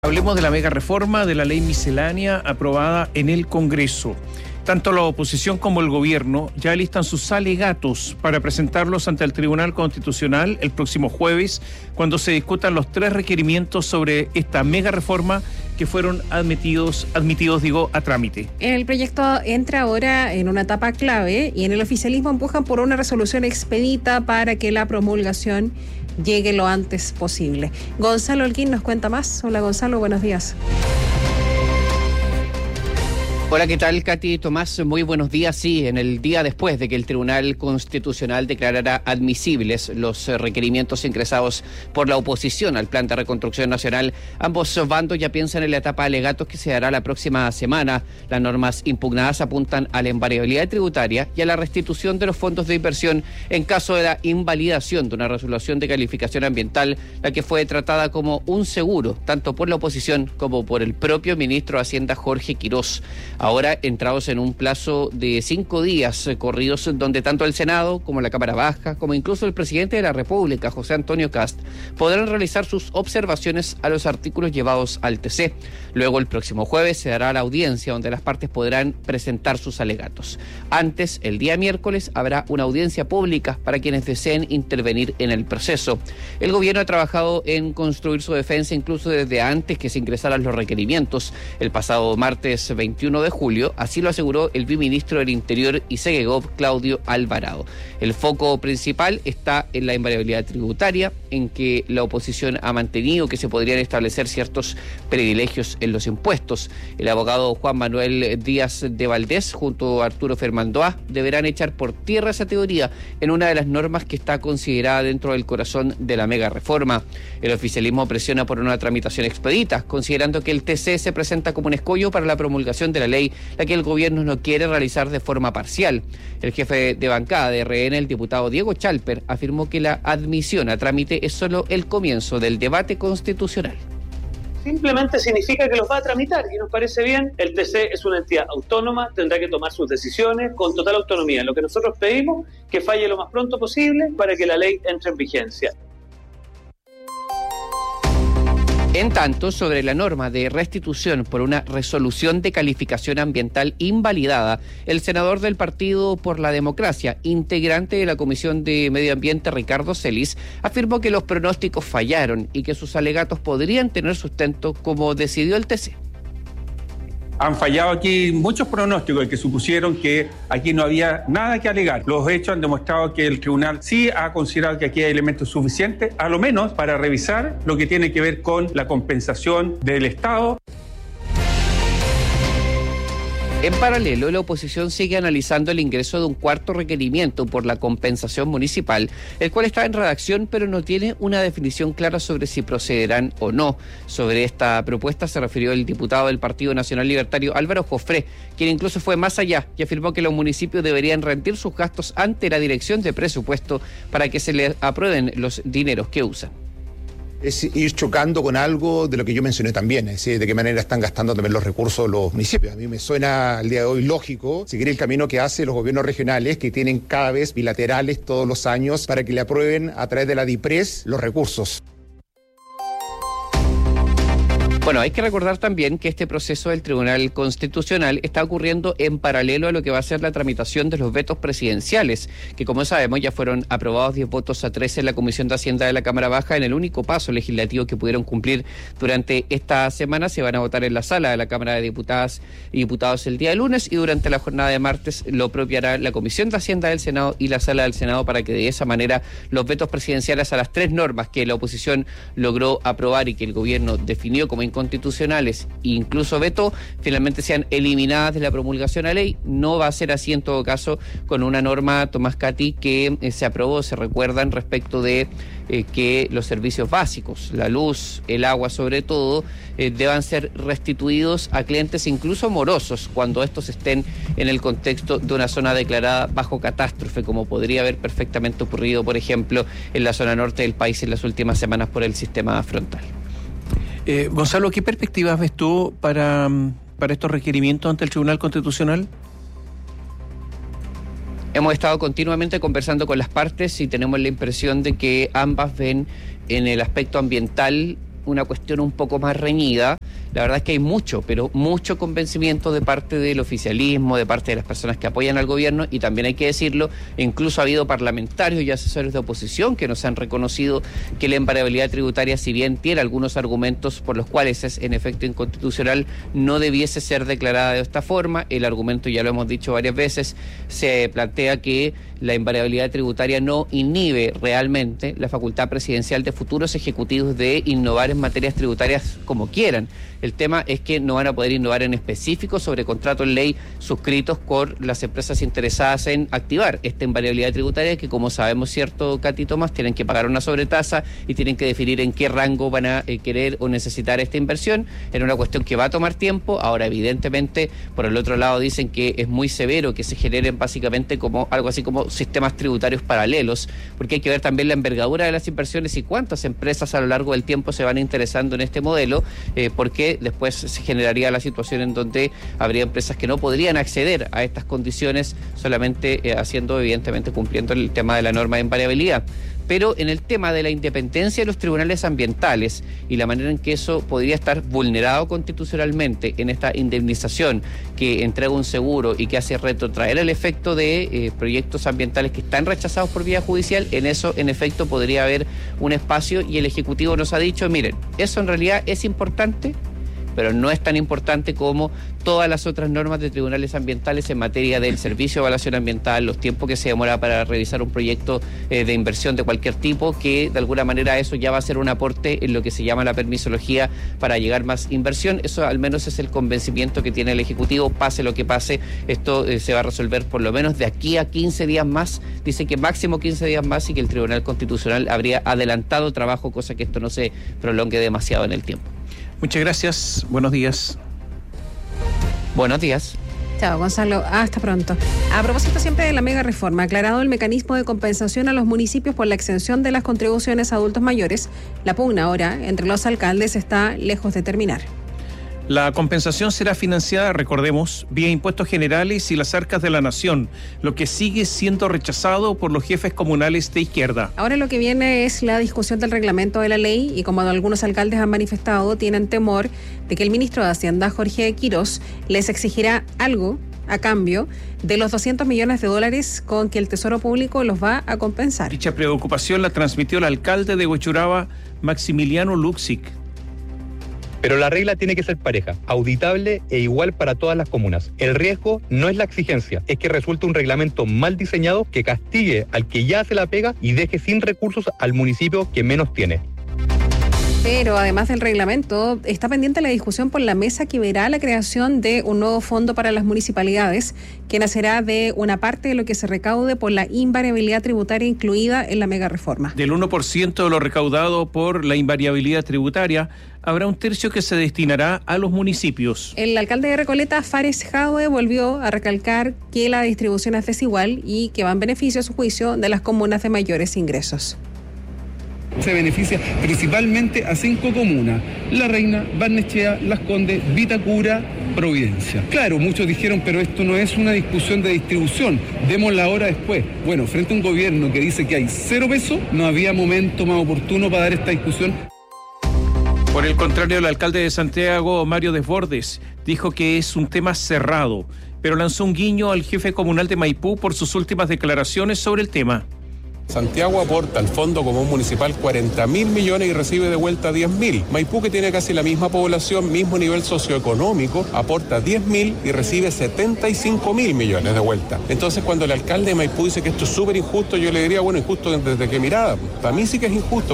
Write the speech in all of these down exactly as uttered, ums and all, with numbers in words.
Hablemos de la mega reforma de la ley miscelánea aprobada en el Congreso. Tanto la oposición como el gobierno ya listan sus alegatos para presentarlos ante el Tribunal Constitucional el próximo jueves, cuando se discutan los tres requerimientos sobre esta mega reforma que fueron admitidos, admitidos, digo, a trámite. El proyecto entra ahora en una etapa clave y en el oficialismo empujan por una resolución expedita para que la promulgación llegue lo antes posible. Gonzalo Holguín nos cuenta más. Hola Gonzalo, buenos días. Hola, ¿qué tal, Katy? Tomás, muy buenos días. Sí, en el día después de que el Tribunal Constitucional declarara admisibles los requerimientos ingresados por la oposición al Plan de Reconstrucción Nacional, ambos bandos ya piensan en la etapa de alegatos que se dará la próxima semana. Las normas impugnadas apuntan a la invariabilidad tributaria y a la restitución de los fondos de inversión en caso de la invalidación de una resolución de calificación ambiental, la que fue tratada como un seguro, tanto por la oposición como por el propio ministro de Hacienda, Jorge Quirós. Ahora entrados en un plazo de cinco días corridos, donde tanto el Senado como la Cámara Baja, como incluso el presidente de la República, José Antonio Kast, podrán realizar sus observaciones a los artículos llevados al T C. Luego, el próximo jueves, se dará la audiencia donde las partes podrán presentar sus alegatos. Antes, el día miércoles, habrá una audiencia pública para quienes deseen intervenir en el proceso. El gobierno ha trabajado en construir su defensa incluso desde antes que se ingresaran los requerimientos. El pasado martes veintiuno de julio, así lo aseguró el viceministro del Interior y Segegov, Claudio Alvarado. El foco principal está en la invariabilidad tributaria, en que la oposición ha mantenido que se podrían establecer ciertos privilegios en los impuestos. El abogado Juan Manuel Díaz de Valdés, junto a Arturo Fermandoa, deberán echar por tierra esa teoría en una de las normas que está considerada dentro del corazón de la mega reforma. El oficialismo presiona por una tramitación expedita, considerando que el T C se presenta como un escollo para la promulgación de la ley, la que el gobierno no quiere realizar de forma parcial. El jefe de bancada de R N, el diputado Diego Chalper, afirmó que la admisión a trámite es solo el comienzo del debate constitucional. Simplemente significa que los va a tramitar y nos parece bien. El T C es una entidad autónoma, tendrá que tomar sus decisiones con total autonomía. Lo que nosotros pedimos es que falle lo más pronto posible para que la ley entre en vigencia. En tanto, sobre la norma de restitución por una resolución de calificación ambiental invalidada, el senador del Partido por la Democracia, integrante de la Comisión de Medio Ambiente, Ricardo Celis, afirmó que los pronósticos fallaron y que sus alegatos podrían tener sustento como decidió el T C. Han fallado aquí muchos pronósticos que supusieron que aquí no había nada que alegar. Los hechos han demostrado que el tribunal sí ha considerado que aquí hay elementos suficientes, a lo menos para revisar lo que tiene que ver con la compensación del Estado. En paralelo, la oposición sigue analizando el ingreso de un cuarto requerimiento por la compensación municipal, el cual está en redacción pero no tiene una definición clara sobre si procederán o no. Sobre esta propuesta se refirió el diputado del Partido Nacional Libertario, Álvaro Jofré, quien incluso fue más allá y afirmó que los municipios deberían rendir sus gastos ante la Dirección de Presupuesto para que se les aprueben los dineros que usan. Es ir chocando con algo de lo que yo mencioné también, es decir, de qué manera están gastando también los recursos los municipios. A mí me suena al día de hoy lógico seguir el camino que hacen los gobiernos regionales, que tienen cada vez bilaterales todos los años para que le aprueben a través de la DIPRES los recursos. Bueno, hay que recordar también que este proceso del Tribunal Constitucional está ocurriendo en paralelo a lo que va a ser la tramitación de los vetos presidenciales, que como sabemos ya fueron aprobados diez votos a trece en la Comisión de Hacienda de la Cámara Baja, en el único paso legislativo que pudieron cumplir durante esta semana. Se van a votar en la sala de la Cámara de Diputadas y Diputados el día lunes, y durante la jornada de martes lo propio hará la Comisión de Hacienda del Senado y la sala del Senado, para que de esa manera los vetos presidenciales a las tres normas que la oposición logró aprobar y que el gobierno definió como constitucionales e incluso veto, finalmente sean eliminadas de la promulgación a ley. No va a ser así en todo caso con una norma, Tomás, Katy, que eh, se aprobó, se recuerdan, respecto de eh, que los servicios básicos, la luz, el agua sobre todo, eh, deban ser restituidos a clientes incluso morosos cuando estos estén en el contexto de una zona declarada bajo catástrofe, como podría haber perfectamente ocurrido, por ejemplo, en la zona norte del país en las últimas semanas por el sistema frontal. Eh, Gonzalo, ¿qué perspectivas ves tú para, para estos requerimientos ante el Tribunal Constitucional? Hemos estado continuamente conversando con las partes y tenemos la impresión de que ambas ven en el aspecto ambiental una cuestión un poco más reñida. La verdad es que hay mucho, pero mucho convencimiento de parte del oficialismo, de parte de las personas que apoyan al gobierno, y también hay que decirlo, incluso ha habido parlamentarios y asesores de oposición que nos han reconocido que la invariabilidad tributaria, si bien tiene algunos argumentos por los cuales es en efecto inconstitucional, no debiese ser declarada de esta forma. El argumento, ya lo hemos dicho varias veces, se plantea que la invariabilidad tributaria no inhibe realmente la facultad presidencial de futuros ejecutivos de innovar en materias tributarias como quieran. El tema es que no van a poder innovar en específico sobre contratos en ley suscritos por las empresas interesadas en activar esta invariabilidad tributaria, que, como sabemos, cierto, Katy Tomás, tienen que pagar una sobretasa y tienen que definir en qué rango van a eh, querer o necesitar esta inversión. Era una cuestión que va a tomar tiempo. Ahora, evidentemente, por el otro lado dicen que es muy severo que se generen básicamente como algo así como sistemas tributarios paralelos, porque hay que ver también la envergadura de las inversiones y cuántas empresas a lo largo del tiempo se van interesando en este modelo, eh, porque después se generaría la situación en donde habría empresas que no podrían acceder a estas condiciones solamente eh, haciendo, evidentemente, cumpliendo el tema de la norma de invariabilidad. Pero en el tema de la independencia de los tribunales ambientales y la manera en que eso podría estar vulnerado constitucionalmente en esta indemnización que entrega un seguro y que hace retrotraer el efecto de eh, proyectos ambientales que están rechazados por vía judicial, en eso en efecto podría haber un espacio, y el Ejecutivo nos ha dicho, miren, eso en realidad es importante, pero no es tan importante como todas las otras normas de tribunales ambientales en materia del servicio de evaluación ambiental, los tiempos que se demora para realizar un proyecto eh, de inversión de cualquier tipo, que de alguna manera eso ya va a ser un aporte en lo que se llama la permisología para llegar más inversión. Eso al menos es el convencimiento que tiene el Ejecutivo. Pase lo que pase, esto eh, se va a resolver por lo menos de aquí a quince días más. Dice que máximo quince días más, y que el Tribunal Constitucional habría adelantado trabajo, cosa que esto no se prolongue demasiado en el tiempo. Muchas gracias. Buenos días. Buenos días. Chao, Gonzalo. Hasta pronto. A propósito siempre de la mega reforma, aclarado el mecanismo de compensación a los municipios por la exención de las contribuciones a adultos mayores, la pugna ahora entre los alcaldes está lejos de terminar. La compensación será financiada, recordemos, vía impuestos generales y las arcas de la nación, lo que sigue siendo rechazado por los jefes comunales de izquierda. Ahora lo que viene es la discusión del reglamento de la ley, y como algunos alcaldes han manifestado, tienen temor de que el ministro de Hacienda, Jorge Quirós, les exigirá algo a cambio de los doscientos millones de dólares con que el Tesoro Público los va a compensar. Dicha preocupación la transmitió el alcalde de Huechuraba, Maximiliano Luxic. Pero la regla tiene que ser pareja, auditable e igual para todas las comunas. El riesgo no es la exigencia, es que resulte un reglamento mal diseñado que castigue al que ya se la pega y deje sin recursos al municipio que menos tiene. Pero además del reglamento, está pendiente la discusión por la mesa que verá la creación de un nuevo fondo para las municipalidades, que nacerá de una parte de lo que se recaude por la invariabilidad tributaria incluida en la mega reforma. Del uno por ciento de lo recaudado por la invariabilidad tributaria, habrá un tercio que se destinará a los municipios. El alcalde de Recoleta, Fares Jadwe, volvió a recalcar que la distribución es desigual y que va en beneficio, a su juicio, de las comunas de mayores ingresos. Se beneficia principalmente a cinco comunas: La Reina, Barnechea, Las Condes, Vitacura, Providencia. Claro, muchos dijeron, pero esto no es una discusión de distribución, démosla ahora después. Bueno, frente a un gobierno que dice que hay cero pesos, no había momento más oportuno para dar esta discusión. Por el contrario, el alcalde de Santiago, Mario Desbordes, dijo que es un tema cerrado, pero lanzó un guiño al jefe comunal de Maipú por sus últimas declaraciones sobre el tema. Santiago aporta al Fondo Común Municipal cuarenta mil millones y recibe de vuelta diez mil. Maipú, que tiene casi la misma población, mismo nivel socioeconómico, aporta diez mil y recibe setenta y cinco mil millones de vuelta. Entonces, cuando el alcalde de Maipú dice que esto es súper injusto, yo le diría, bueno, injusto desde qué mirada. Para mí sí que es injusto.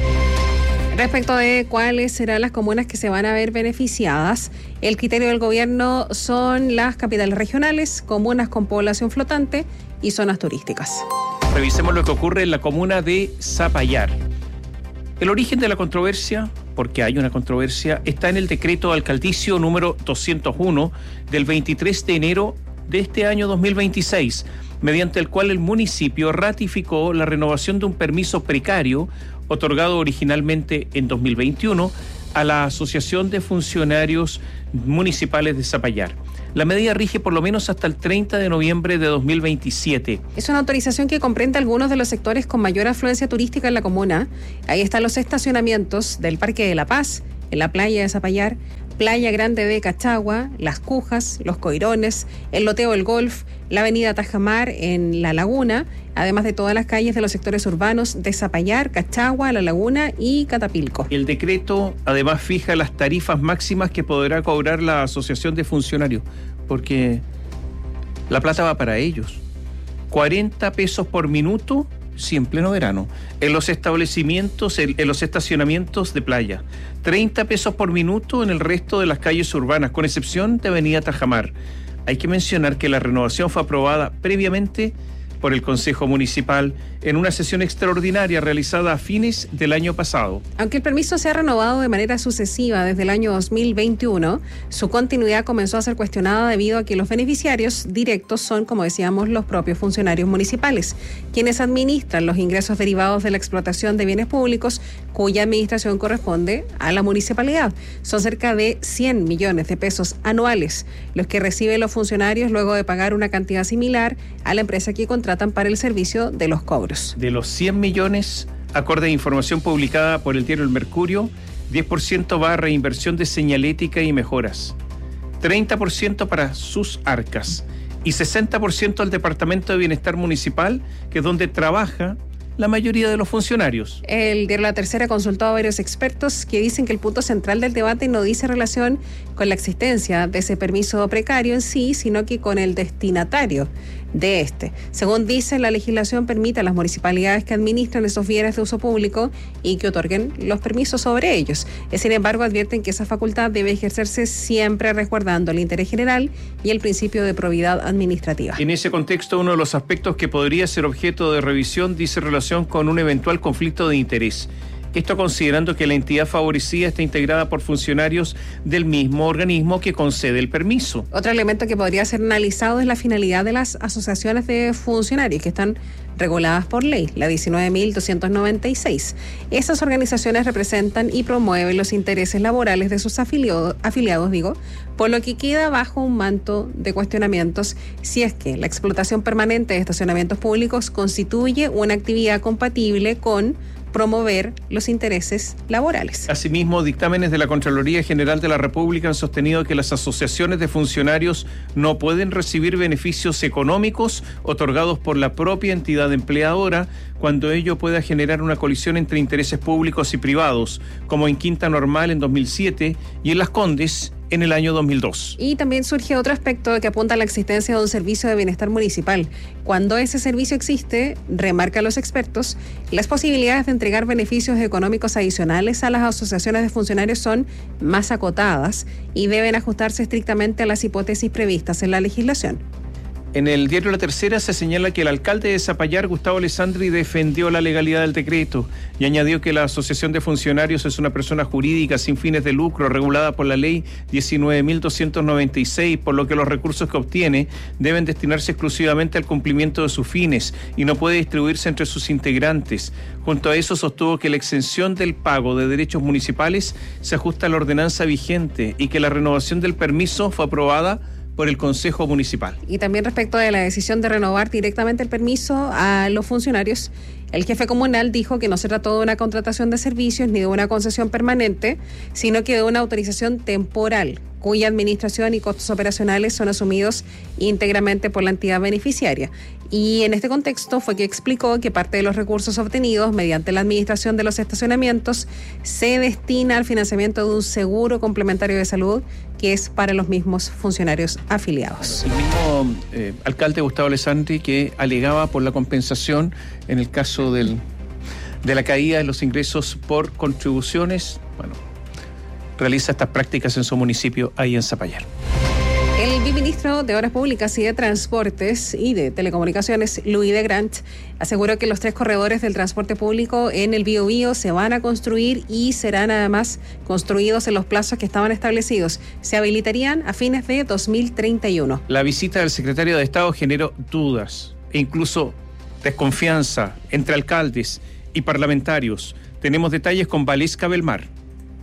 Respecto de cuáles serán las comunas que se van a ver beneficiadas, el criterio del gobierno son las capitales regionales, comunas con población flotante y zonas turísticas. Revisemos lo que ocurre en la comuna de Zapallar. El origen de la controversia, porque hay una controversia, está en el decreto alcaldicio número doscientos uno del veintitrés de enero de este año dos mil veintiséis, mediante el cual el municipio ratificó la renovación de un permiso precario otorgado originalmente en dos mil veintiuno a la Asociación de Funcionarios Municipales de Zapallar. La medida rige por lo menos hasta el treinta de noviembre de dos mil veintisiete. Es una autorización que comprende algunos de los sectores con mayor afluencia turística en la comuna. Ahí están los estacionamientos del Parque de la Paz, en la playa de Zapallar, Playa Grande de Cachagua, Las Cujas, Los Coirones, el Loteo del Golf, la avenida Tajamar en La Laguna, además de todas las calles de los sectores urbanos de Zapallar, Cachagua, La Laguna y Catapilco. El decreto además fija las tarifas máximas que podrá cobrar la Asociación de Funcionarios, porque la plata va para ellos. cuarenta pesos por minuto, sí, en pleno verano, en los establecimientos, en, en los estacionamientos de playa. treinta pesos por minuto en el resto de las calles urbanas, con excepción de avenida Tajamar. Hay que mencionar que la renovación fue aprobada previamente por el Consejo Municipal en una sesión extraordinaria realizada a fines del año pasado. Aunque el permiso se ha renovado de manera sucesiva desde el año dos mil veintiuno, su continuidad comenzó a ser cuestionada debido a que los beneficiarios directos son, como decíamos, los propios funcionarios municipales, quienes administran los ingresos derivados de la explotación de bienes públicos cuya administración corresponde a la municipalidad. Son cerca de cien millones de pesos anuales los que reciben los funcionarios luego de pagar una cantidad similar a la empresa que contratan para el servicio de los cobros. De los cien millones, acorde a información publicada por el diario El Mercurio, diez por ciento va a reinversión de señalética y mejoras, treinta por ciento para sus arcas y sesenta por ciento al Departamento de Bienestar Municipal, que es donde trabaja la mayoría de los funcionarios. El diario La Tercera consultó a varios expertos que dicen que el punto central del debate no dice relación con la existencia de ese permiso precario en sí, sino que con el destinatario de este. Según dice, la legislación permite a las municipalidades que administran esos bienes de uso público y que otorguen los permisos sobre ellos. Sin embargo, advierten que esa facultad debe ejercerse siempre resguardando el interés general y el principio de probidad administrativa. En ese contexto, uno de los aspectos que podría ser objeto de revisión dice relación con un eventual conflicto de interés. Esto considerando que la entidad favorecida está integrada por funcionarios del mismo organismo que concede el permiso. Otro elemento que podría ser analizado es la finalidad de las asociaciones de funcionarios que están reguladas por ley, la diecinueve mil doscientos noventa y seis. Esas organizaciones representan y promueven los intereses laborales de sus afiliados, afiliados, digo, por lo que queda bajo un manto de cuestionamientos si es que la explotación permanente de estacionamientos públicos constituye una actividad compatible con promover los intereses laborales. Asimismo, dictámenes de la Contraloría General de la República han sostenido que las asociaciones de funcionarios no pueden recibir beneficios económicos otorgados por la propia entidad empleadora cuando ello pueda generar una colisión entre intereses públicos y privados, como en Quinta Normal en dos mil siete y en Las Condes en el año dos mil dos. Y también surge otro aspecto que apunta a la existencia de un servicio de bienestar municipal. Cuando ese servicio existe, remarcan los expertos, las posibilidades de entregar beneficios económicos adicionales a las asociaciones de funcionarios son más acotadas y deben ajustarse estrictamente a las hipótesis previstas en la legislación. En el diario La Tercera se señala que el alcalde de Zapallar, Gustavo Alessandri, defendió la legalidad del decreto y añadió que la Asociación de Funcionarios es una persona jurídica sin fines de lucro regulada por la ley diecinueve mil doscientos noventa y seis, por lo que los recursos que obtiene deben destinarse exclusivamente al cumplimiento de sus fines y no puede distribuirse entre sus integrantes. Junto a eso sostuvo que la exención del pago de derechos municipales se ajusta a la ordenanza vigente y que la renovación del permiso fue aprobada por el Consejo Municipal. Y también respecto de la decisión de renovar directamente el permiso a los funcionarios, el jefe comunal dijo que no se trató de una contratación de servicios ni de una concesión permanente, sino que de una autorización temporal, cuya administración y costos operacionales son asumidos íntegramente por la entidad beneficiaria. Y en este contexto fue que explicó que parte de los recursos obtenidos mediante la administración de los estacionamientos se destina al financiamiento de un seguro complementario de salud que es para los mismos funcionarios afiliados. El mismo eh, alcalde Gustavo Alessandri que alegaba por la compensación en el caso del, de la caída de los ingresos por contribuciones, bueno, realiza estas prácticas en su municipio ahí en Zapallar. El viceministro de Obras Públicas y de Transportes y de Telecomunicaciones, Louis de Grant, aseguró que los tres corredores del transporte público en el Biobío se van a construir y serán además construidos en los plazos que estaban establecidos. Se habilitarían a fines de dos mil treinta y uno. La visita del secretario de Estado generó dudas e incluso desconfianza entre alcaldes y parlamentarios. Tenemos detalles con Valesca Belmar.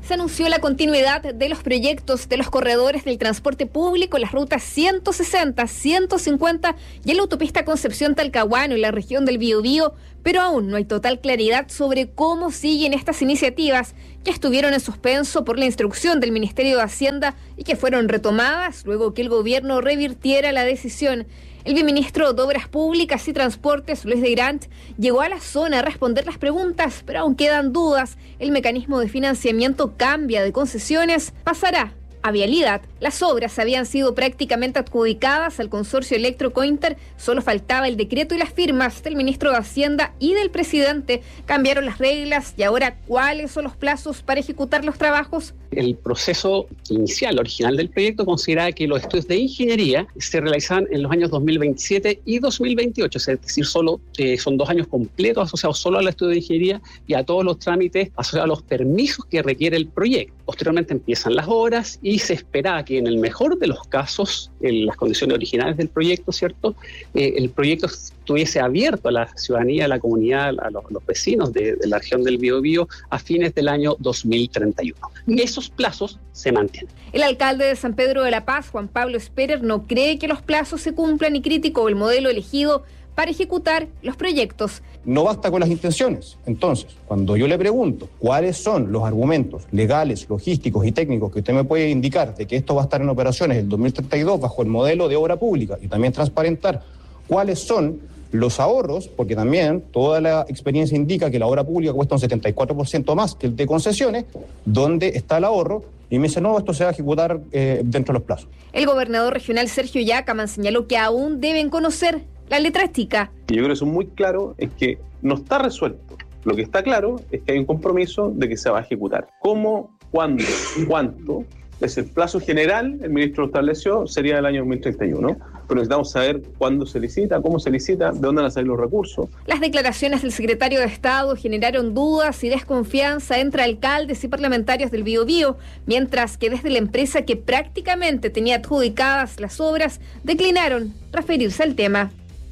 se anunció la continuidad de los proyectos de los corredores del transporte público en las rutas ciento sesenta, ciento cincuenta y en la autopista Concepción-Talcahuano en la región del Biobío, pero aún no hay total claridad sobre cómo siguen estas iniciativas que estuvieron en suspenso por la instrucción del Ministerio de Hacienda y que fueron retomadas luego que el gobierno revirtiera la decisión. El viceministro de Obras Públicas y Transportes, Luis de Grant, llegó a la zona a responder las preguntas, pero aún quedan dudas. El mecanismo de financiamiento cambia de concesiones, pasará a Vialidad. Las obras habían sido prácticamente adjudicadas al consorcio Electrocointer, solo faltaba el decreto y las firmas del ministro de Hacienda y del presidente. Cambiaron las reglas y ahora, ¿cuáles son los plazos para ejecutar los trabajos? El proceso inicial, original del proyecto, consideraba que los estudios de ingeniería se realizaban en los años dos mil veintisiete y dos mil veintiocho, es decir, solo eh, son dos años completos asociados solo al estudio de ingeniería y a todos los trámites asociados a los permisos que requiere el proyecto. Posteriormente empiezan las obras y se esperaba que en el mejor de los casos, en las condiciones originales del proyecto, ¿cierto?, eh, el proyecto estuviese abierto a la ciudadanía, a la comunidad, a los, a los vecinos de, de la región del Biobío a fines del año dos mil treinta y uno. Y esos plazos se mantienen. El alcalde de San Pedro de la Paz, Juan Pablo Esperer, no cree que los plazos se cumplan y criticó el modelo elegido para ejecutar los proyectos. No basta con las intenciones. Entonces, cuando yo le pregunto cuáles son los argumentos legales, logísticos y técnicos que usted me puede indicar de que esto va a estar en operaciones el dos mil treinta y dos bajo el modelo de obra pública y también transparentar cuáles son los ahorros, porque también toda la experiencia indica que la obra pública cuesta un setenta y cuatro por ciento más que el de concesiones, ¿dónde está el ahorro? Y me dice, no, esto se va a ejecutar eh, dentro de los plazos. El gobernador regional Sergio Yacaman señaló que aún deben conocer la letra chica. Y yo creo que eso es muy claro, es que no está resuelto. Lo que está claro es que hay un compromiso de que se va a ejecutar. ¿Cómo, cuándo, cuánto? Es el plazo general, el ministro lo estableció, sería el año dos mil treinta y uno, pero necesitamos saber cuándo se licita, cómo se licita, de dónde van a salir los recursos. Las declaraciones del secretario de Estado generaron dudas y desconfianza entre alcaldes y parlamentarios del Biobío, mientras que desde la empresa que prácticamente tenía adjudicadas las obras, declinaron referirse al tema.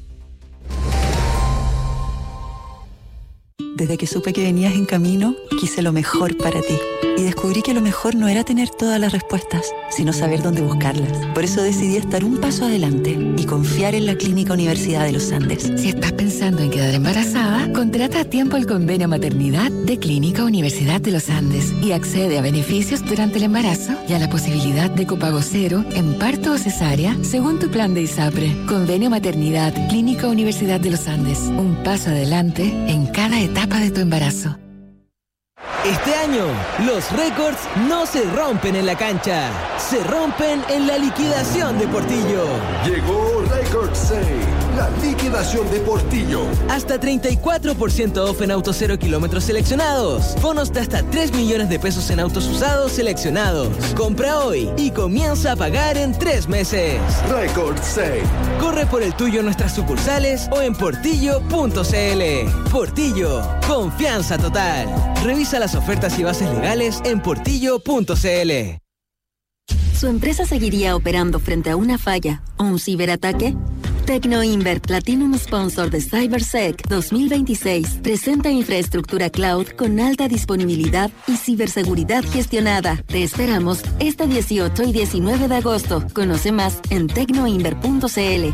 Desde que supe que venías en camino, quise lo mejor para ti. Y descubrí que lo mejor no era tener todas las respuestas, sino saber dónde buscarlas. Por eso decidí estar un paso adelante y confiar en la Clínica Universidad de los Andes. Si estás pensando en quedar embarazada, contrata a tiempo el convenio maternidad de Clínica Universidad de los Andes y accede a beneficios durante el embarazo y a la posibilidad de copago cero en parto o cesárea según tu plan de ISAPRE. Convenio maternidad Clínica Universidad de los Andes. Un paso adelante en cada etapa de tu embarazo. Este año, los récords no se rompen en la cancha, se rompen en la liquidación de Portillo. Llegó Record Sale, la liquidación de Portillo. Hasta treinta y cuatro por ciento off en autos cero kilómetros seleccionados. Bonos de hasta tres millones de pesos en autos usados seleccionados. Compra hoy y comienza a pagar en tres meses. Record Sale. Corre por el tuyo en nuestras sucursales o en portillo punto cl. Portillo, confianza total. Revisa las ofertas y bases legales en portillo punto cl. ¿Su empresa seguiría operando frente a una falla o un ciberataque? Tecnoinvert Platinum Sponsor de CyberSec dos mil veintiséis presenta infraestructura cloud con alta disponibilidad y ciberseguridad gestionada. Te esperamos este dieciocho y diecinueve de agosto. Conoce más en tecnoinvert punto cl.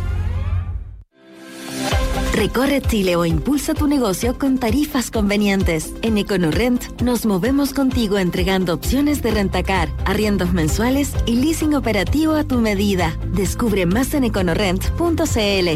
Recorre Chile o impulsa tu negocio con tarifas convenientes. En EconoRent nos movemos contigo entregando opciones de rentacar, arriendos mensuales y leasing operativo a tu medida. Descubre más en econorent punto cl.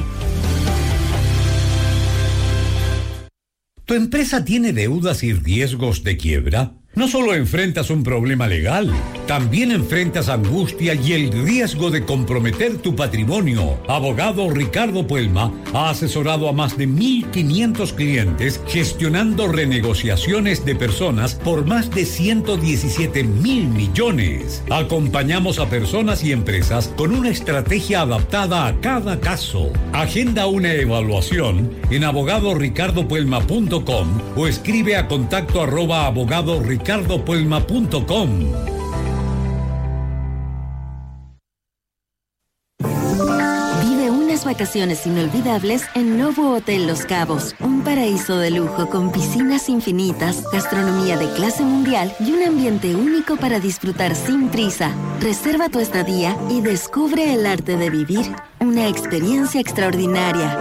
¿Tu empresa tiene deudas y riesgos de quiebra? No solo enfrentas un problema legal, también enfrentas angustia y el riesgo de comprometer tu patrimonio. Abogado Ricardo Puelma ha asesorado a más de mil quinientos clientes gestionando renegociaciones de personas por más de ciento diecisiete mil millones. Acompañamos a personas y empresas con una estrategia adaptada a cada caso. Agenda una evaluación en abogado ricardo puelma punto com o escribe a contacto arroba abogado ricardo puelma punto com. Vive unas vacaciones inolvidables en Novo Hotel Los Cabos, un Un paraíso de lujo con piscinas infinitas, gastronomía de clase mundial y un ambiente único para disfrutar sin prisa. Reserva tu estadía y descubre el arte de vivir una experiencia extraordinaria.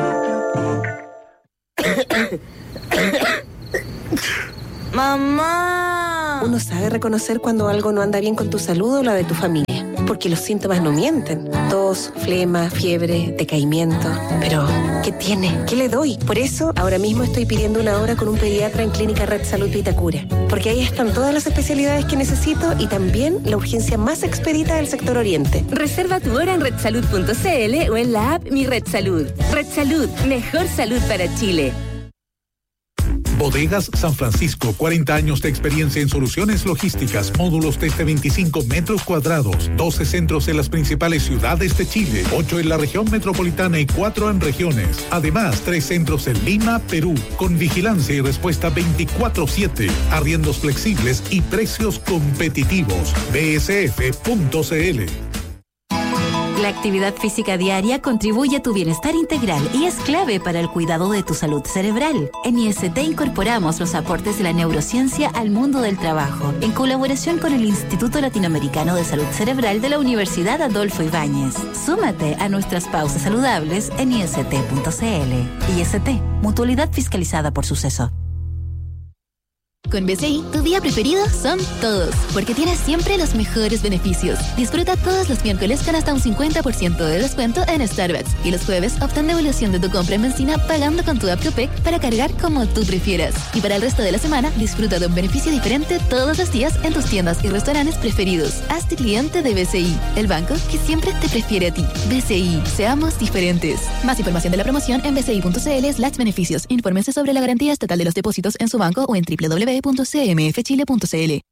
¡Mamá! Uno sabe reconocer cuando algo no anda bien con tu salud o la de tu familia, porque los síntomas no mienten. Tos, flema, fiebre, decaimiento. Pero, ¿qué tiene? ¿Qué le doy? Por eso, ahora mismo estoy pidiendo una hora con un pediatra en Clínica Red Salud Vitacura, porque ahí están todas las especialidades que necesito y también la urgencia más expedita del sector oriente. Reserva tu hora en red salud punto c l o en la app Mi Red Salud. Red Salud, mejor salud para Chile. Bodegas San Francisco, cuarenta años de experiencia en soluciones logísticas, módulos desde veinticinco metros cuadrados, doce centros en las principales ciudades de Chile, ocho en la región metropolitana y cuatro en regiones. Además, tres centros en Lima, Perú, con vigilancia y respuesta veinticuatro siete, arriendos flexibles y precios competitivos. b s f punto c l. La actividad física diaria contribuye a tu bienestar integral y es clave para el cuidado de tu salud cerebral. En I S T incorporamos los aportes de la neurociencia al mundo del trabajo, en colaboración con el Instituto Latinoamericano de Salud Cerebral de la Universidad Adolfo Ibáñez. Súmate a nuestras pausas saludables en i s t punto c l. I S T, mutualidad fiscalizada por Suceso. Con B C I, tu día preferido son todos, porque tienes siempre los mejores beneficios. Disfruta todos los miércoles con hasta un cincuenta por ciento de descuento en Starbucks y los jueves obtén devolución de tu compra en benzina pagando con tu app Copec para cargar como tú prefieras. Y para el resto de la semana, disfruta de un beneficio diferente todos los días en tus tiendas y restaurantes preferidos. Hazte cliente de B C I, el banco que siempre te prefiere a ti. B C I, seamos diferentes. Más información de la promoción en b c i punto c l slash beneficios. Infórmense sobre la garantía estatal de los depósitos en su banco o en w w w punto c m f chile punto c l.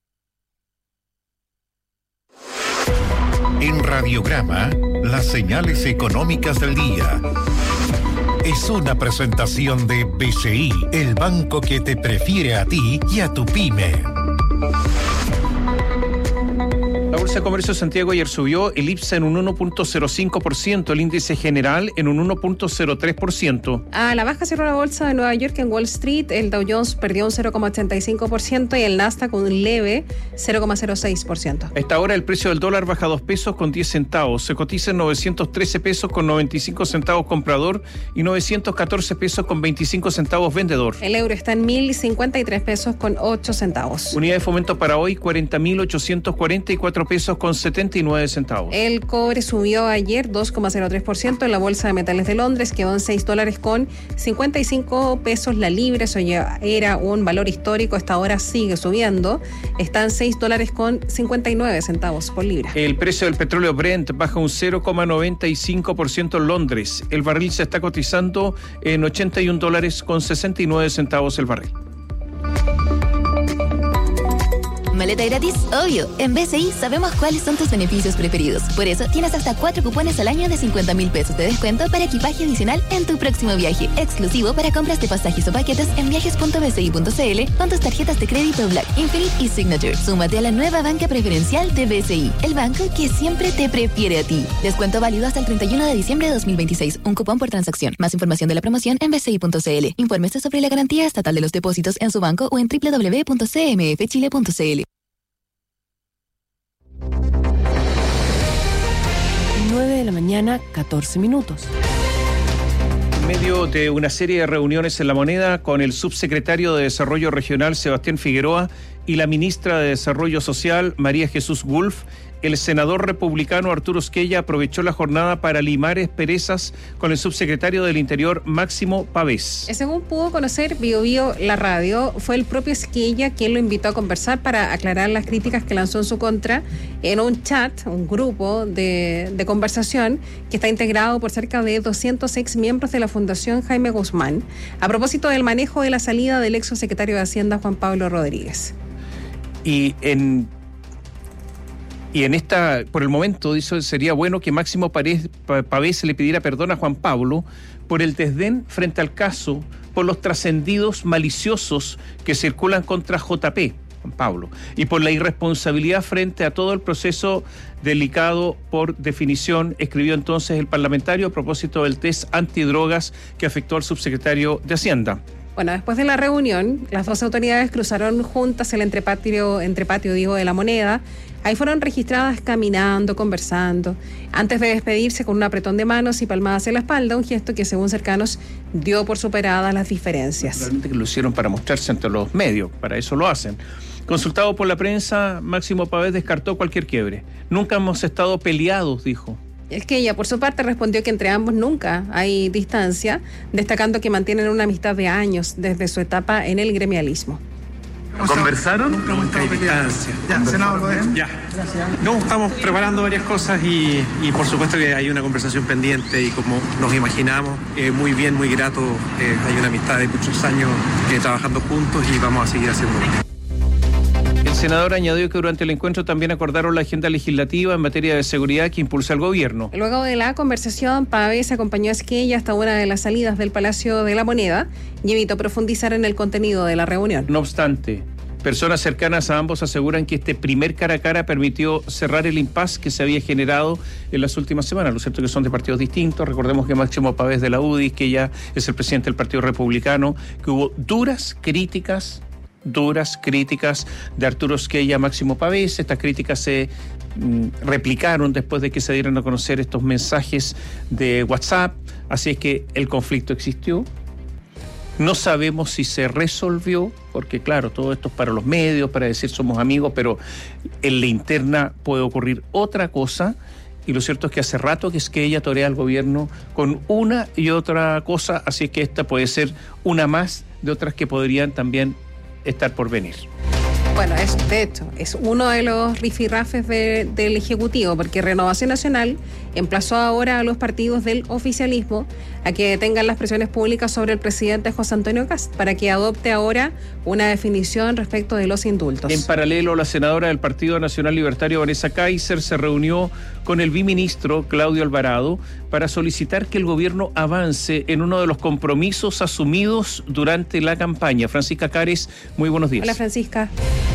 En Radiograma, las señales económicas del día. Es una presentación de B C I, el banco que te prefiere a ti y a tu pyme. La Bolsa de Comercio de Santiago ayer subió, el I P S A en un uno punto cero cinco por ciento, el índice general en un uno punto cero tres por ciento. A la baja cerró la Bolsa de Nueva York en Wall Street, el Dow Jones perdió un cero coma ochenta y cinco por ciento y el Nasdaq un leve cero coma cero seis por ciento. A esta hora el precio del dólar baja dos pesos con diez centavos, se cotiza en novecientos trece pesos con noventa y cinco centavos comprador y novecientos catorce pesos con veinticinco centavos vendedor. El euro está en mil cincuenta y tres pesos con ocho centavos. Unidad de fomento para hoy cuarenta mil ochocientos cuarenta y cuatro pesos con setenta y nueve centavos. El cobre subió ayer dos coma cero tres por ciento en la Bolsa de Metales de Londres, quedó en seis dólares con cincuenta y cinco pesos la libra, eso ya era un valor histórico, esta ahora sigue subiendo, está en seis dólares con cincuenta y nueve centavos por libra. El precio del petróleo Brent baja un cero coma noventa y cinco por ciento en Londres, el barril se está cotizando en ochenta y un dólares con sesenta y nueve centavos el barril. ¿Maleta gratis? Obvio. En B C I sabemos cuáles son tus beneficios preferidos. Por eso tienes hasta cuatro cupones al año de cincuenta mil pesos de descuento para equipaje adicional en tu próximo viaje. Exclusivo para compras de pasajes o paquetes en viajes punto b c i punto c l con tus tarjetas de crédito Black, Infinite y Signature. Súmate a la nueva banca preferencial de B C I, el banco que siempre te prefiere a ti. Descuento válido hasta el treinta y uno de diciembre de dos mil veintiséis. Un cupón por transacción. Más información de la promoción en b c i punto c l. Infórmese sobre la garantía estatal de los depósitos en su banco o en w w w punto c m f chile punto c l. nueve de la mañana, catorce minutos. En medio de una serie de reuniones en La Moneda con el subsecretario de Desarrollo Regional Sebastián Figueroa y la ministra de Desarrollo Social María Jesús Wolf, el senador republicano Arturo Esquella aprovechó la jornada para limar asperezas con el subsecretario del Interior Máximo Pavés. Según pudo conocer Bio Bio la radio, fue el propio Esquella quien lo invitó a conversar para aclarar las críticas que lanzó en su contra en un chat, un grupo de, de conversación que está integrado por cerca de doscientos ex miembros de la Fundación Jaime Guzmán, a propósito del manejo de la salida del ex secretario de Hacienda Juan Pablo Rodríguez. Y en Y en esta, por el momento, dice, sería bueno que Máximo Pavés le pidiera perdón a Juan Pablo por el desdén frente al caso, por los trascendidos maliciosos que circulan contra J P. Juan Pablo, y por la irresponsabilidad frente a todo el proceso delicado por definición, escribió entonces el parlamentario a propósito del test antidrogas que afectó al subsecretario de Hacienda. Bueno, después de la reunión, las dos autoridades cruzaron juntas el entrepatio, entrepatio digo, de La Moneda. Ahí fueron registradas caminando, conversando, antes de despedirse con un apretón de manos y palmadas en la espalda, un gesto que según cercanos dio por superadas las diferencias. Realmente que lo hicieron para mostrarse ante los medios, para eso lo hacen. Consultado por la prensa, Máximo Pavés descartó cualquier quiebre. Nunca hemos estado peleados, dijo. Es que ella, por su parte, respondió que entre ambos nunca hay distancia, destacando que mantienen una amistad de años desde su etapa en el gremialismo. ¿Conversaron? Nunca hay distancia. Ya, senador, ¿lo dejo? Ya. No, estamos preparando varias cosas y, y por supuesto que hay una conversación pendiente y como nos imaginamos, eh, muy bien, muy grato. Eh, hay una amistad de muchos años eh, trabajando juntos y vamos a seguir haciéndolo. El senador añadió que durante el encuentro también acordaron la agenda legislativa en materia de seguridad que impulsa el gobierno. Luego de la conversación, Pavés acompañó a Esquella hasta una de las salidas del Palacio de la Moneda y evitó profundizar en el contenido de la reunión. No obstante, personas cercanas a ambos aseguran que este primer cara a cara permitió cerrar el impasse que se había generado en las últimas semanas. Lo cierto es que son de partidos distintos. Recordemos que Máximo Pavés de la U D I, que ya es el presidente del Partido Republicano, que hubo duras críticas duras críticas de Arturo Esquella a Máximo Pavés. Estas críticas se mm, replicaron después de que se dieron a conocer estos mensajes de WhatsApp, así es que el conflicto existió. No sabemos si se resolvió, porque claro, todo esto es para los medios, para decir somos amigos, pero en la interna puede ocurrir otra cosa. Y lo cierto es que hace rato que Esquella torea al gobierno con una y otra cosa, así es que esta puede ser una más de otras que podrían también estar por venir. Bueno, es, de hecho, es uno de los rifirrafes de, del Ejecutivo, porque Renovación Nacional emplazó ahora a los partidos del oficialismo a que detengan las presiones públicas sobre el presidente José Antonio Kast para que adopte ahora una definición respecto de los indultos. En paralelo, la senadora del Partido Nacional Libertario, Vanessa Kaiser, se reunió con el viceministro Claudio Alvarado para solicitar que el gobierno avance en uno de los compromisos asumidos durante la campaña. Francisca Cares, muy buenos días. Hola, Francisca.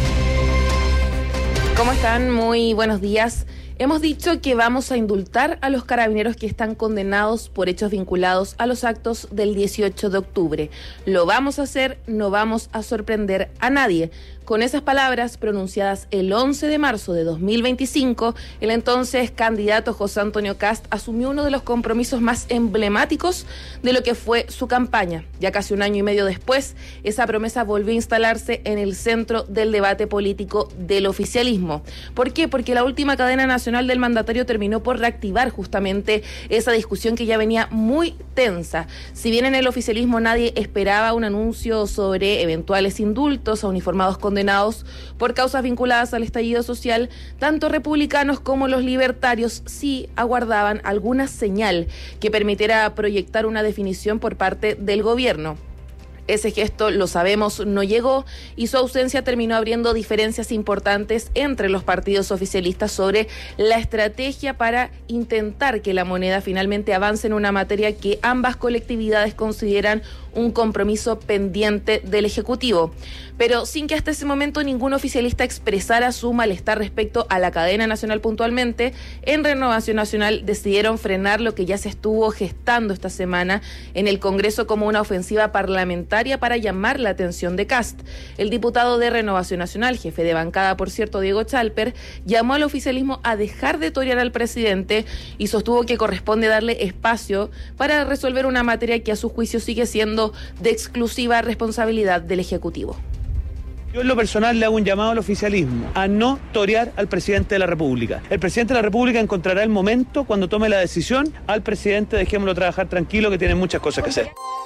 ¿Cómo están? Muy buenos días. Hemos dicho que vamos a indultar a los carabineros que están condenados por hechos vinculados a los actos del dieciocho de octubre. Lo vamos a hacer, no vamos a sorprender a nadie. Con esas palabras pronunciadas el once de marzo de dos mil veinticinco, el entonces candidato José Antonio Kast asumió uno de los compromisos más emblemáticos de lo que fue su campaña. Ya casi un año y medio después, esa promesa volvió a instalarse en el centro del debate político del oficialismo. ¿Por qué? Porque la última cadena nacional del mandatario terminó por reactivar justamente esa discusión que ya venía muy tensa. Si bien en el oficialismo nadie esperaba un anuncio sobre eventuales indultos a uniformados condenados por causas vinculadas al estallido social, tanto republicanos como los libertarios sí aguardaban alguna señal que permitiera proyectar una definición por parte del gobierno. Ese gesto, lo sabemos, no llegó y su ausencia terminó abriendo diferencias importantes entre los partidos oficialistas sobre la estrategia para intentar que la moneda finalmente avance en una materia que ambas colectividades consideran un compromiso pendiente del Ejecutivo. Pero sin que hasta ese momento ningún oficialista expresara su malestar respecto a la cadena nacional puntualmente, en Renovación Nacional decidieron frenar lo que ya se estuvo gestando esta semana en el Congreso como una ofensiva parlamentaria para llamar la atención de Kast. El diputado de Renovación Nacional, jefe de bancada, por cierto, Diego Chalper, llamó al oficialismo a dejar de torear al presidente y sostuvo que corresponde darle espacio para resolver una materia que a su juicio sigue siendo de exclusiva responsabilidad del Ejecutivo. Yo en lo personal le hago un llamado al oficialismo a no torear al presidente de la República. El presidente de la República encontrará el momento cuando tome la decisión. Al presidente dejémoslo trabajar tranquilo, que tiene muchas cosas que hacer.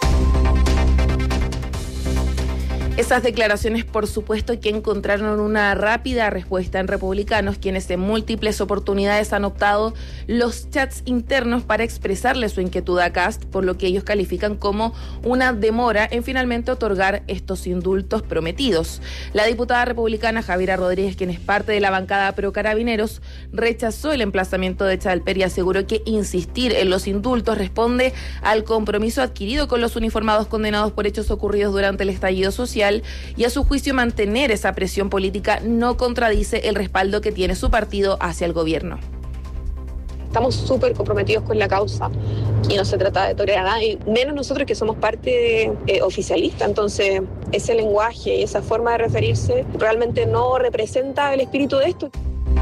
Esas declaraciones, por supuesto, que encontraron una rápida respuesta en republicanos, quienes en múltiples oportunidades han optado los chats internos para expresarle su inquietud a Kast, por lo que ellos califican como una demora en finalmente otorgar estos indultos prometidos. La diputada republicana Javiera Rodríguez, quien es parte de la bancada pro carabineros, rechazó el emplazamiento de Chalper y aseguró que insistir en los indultos responde al compromiso adquirido con los uniformados condenados por hechos ocurridos durante el estallido social social y a su juicio mantener esa presión política no contradice el respaldo que tiene su partido hacia el gobierno. Estamos súper comprometidos con la causa y no se trata de torear a nadie, menos nosotros que somos parte eh, oficialista. Entonces, ese lenguaje y esa forma de referirse realmente no representa el espíritu de esto.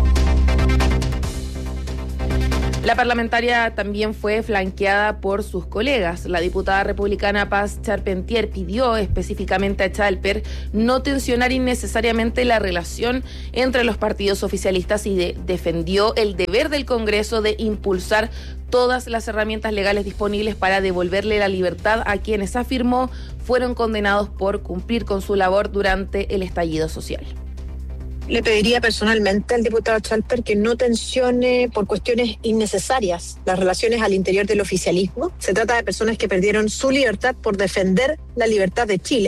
La parlamentaria también fue flanqueada por sus colegas. La diputada republicana Paz Charpentier pidió específicamente a Chalper no tensionar innecesariamente la relación entre los partidos oficialistas y de, defendió el deber del Congreso de impulsar todas las herramientas legales disponibles para devolverle la libertad a quienes, afirmó, fueron condenados por cumplir con su labor durante el estallido social. Le pediría personalmente al diputado Chalper que no tensione por cuestiones innecesarias las relaciones al interior del oficialismo. Se trata de personas que perdieron su libertad por defender la libertad de Chile.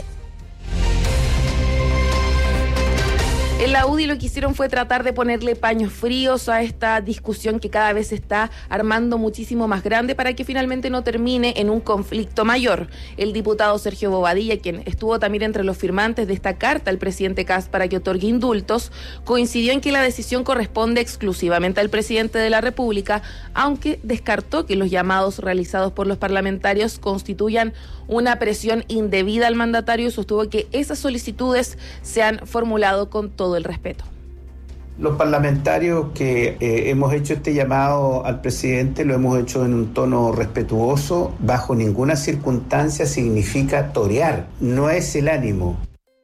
En la U D I lo que hicieron fue tratar de ponerle paños fríos a esta discusión que cada vez se está armando muchísimo más grande para que finalmente no termine en un conflicto mayor. El diputado Sergio Bobadilla, quien estuvo también entre los firmantes de esta carta al presidente Kast para que otorgue indultos, coincidió en que la decisión corresponde exclusivamente al presidente de la República, aunque descartó que los llamados realizados por los parlamentarios constituyan una presión indebida al mandatario y sostuvo que esas solicitudes se han formulado con todo el respeto. Los parlamentarios que eh, hemos hecho este llamado al presidente lo hemos hecho en un tono respetuoso, bajo ninguna circunstancia significa torear, no es el ánimo.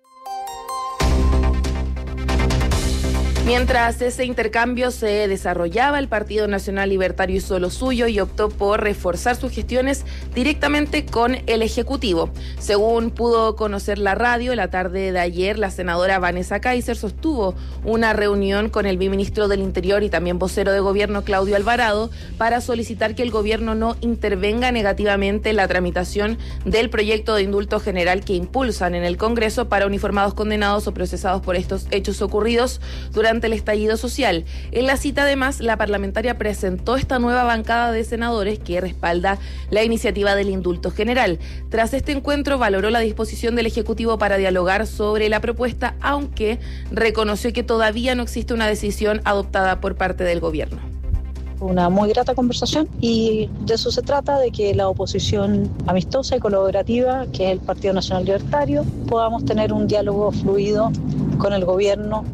Mientras ese intercambio se desarrollaba, el Partido Nacional Libertario hizo lo suyo y optó por reforzar sus gestiones directamente con el Ejecutivo. Según pudo conocer la radio, la tarde de ayer, la senadora Vanessa Kaiser sostuvo una reunión con el viceministro del Interior y también vocero de gobierno Claudio Alvarado para solicitar que el gobierno no intervenga negativamente en la tramitación del proyecto de indulto general que impulsan en el Congreso para uniformados condenados o procesados por estos hechos ocurridos durante el estallido social. En la cita, además, la parlamentaria presentó esta nueva bancada de senadores que respalda la iniciativa del indulto general. Tras este encuentro, valoró la disposición del Ejecutivo para dialogar sobre la propuesta, aunque reconoció que todavía no existe una decisión adoptada por parte del gobierno. Una muy grata conversación y de eso se trata, de que la oposición amistosa y colaborativa, que es el Partido Nacional Libertario, podamos tener un diálogo fluido con el gobierno.